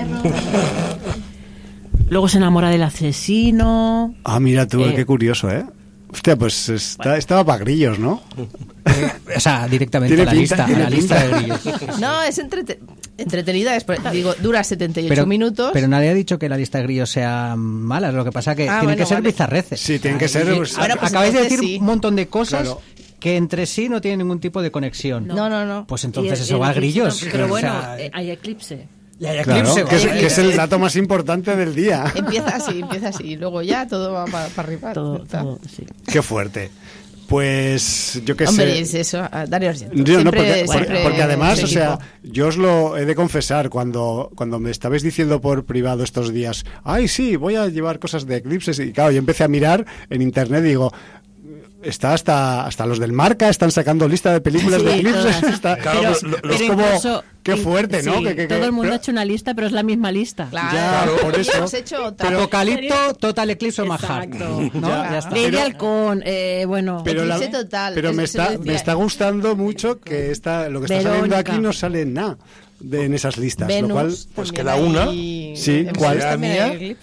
Speaker 1: Luego se enamora del asesino.
Speaker 2: Mira tú, qué curioso, ¿eh? Hostia, pues estaba para grillos, ¿no?
Speaker 5: O sea, directamente a la lista de grillos.
Speaker 4: No, es entretenida. Dura 78 minutos.
Speaker 5: Pero nadie ha dicho que la lista de grillos sea mala. Lo que pasa que tienen que ser bizarreces.
Speaker 2: Sí, tienen que ser...
Speaker 5: Acabáis de decir un montón de cosas que entre sí no tienen ningún tipo de conexión.
Speaker 4: No.
Speaker 5: Pues entonces eso va a grillos.
Speaker 1: Pero bueno, hay eclipse.
Speaker 2: Claro, que es el dato más importante del día.
Speaker 4: Empieza así, y luego ya todo va para arriba.
Speaker 1: Todo, sí.
Speaker 2: Qué fuerte. Pues yo qué sé.
Speaker 4: Hombre, es eso, Dario Argento.
Speaker 2: Porque además, o sea, yo os lo he de confesar, cuando me estabais diciendo por privado estos días, ay, sí, voy a llevar cosas de eclipses, y claro, yo empecé a mirar en internet y digo, está hasta los del Marca están sacando lista de películas de eclipses. Es como, qué fuerte, ¿no?
Speaker 1: Sí, todo el mundo ha hecho una lista, pero es la misma lista.
Speaker 4: Claro,
Speaker 2: por eso.
Speaker 4: hemos hecho otra.
Speaker 5: Apocalipto, Total Eclipse o Manhattan. ¿No?
Speaker 2: Ya
Speaker 5: está.
Speaker 1: Lady Halcón, bueno.
Speaker 2: Pero,
Speaker 4: Eclipse total.
Speaker 2: pero me está gustando mucho que lo que está saliendo aquí no sale nada en esas listas.
Speaker 4: Venus,
Speaker 2: lo cual,
Speaker 3: pues queda una.
Speaker 2: Sí, ¿cuál?
Speaker 3: ¿La mía?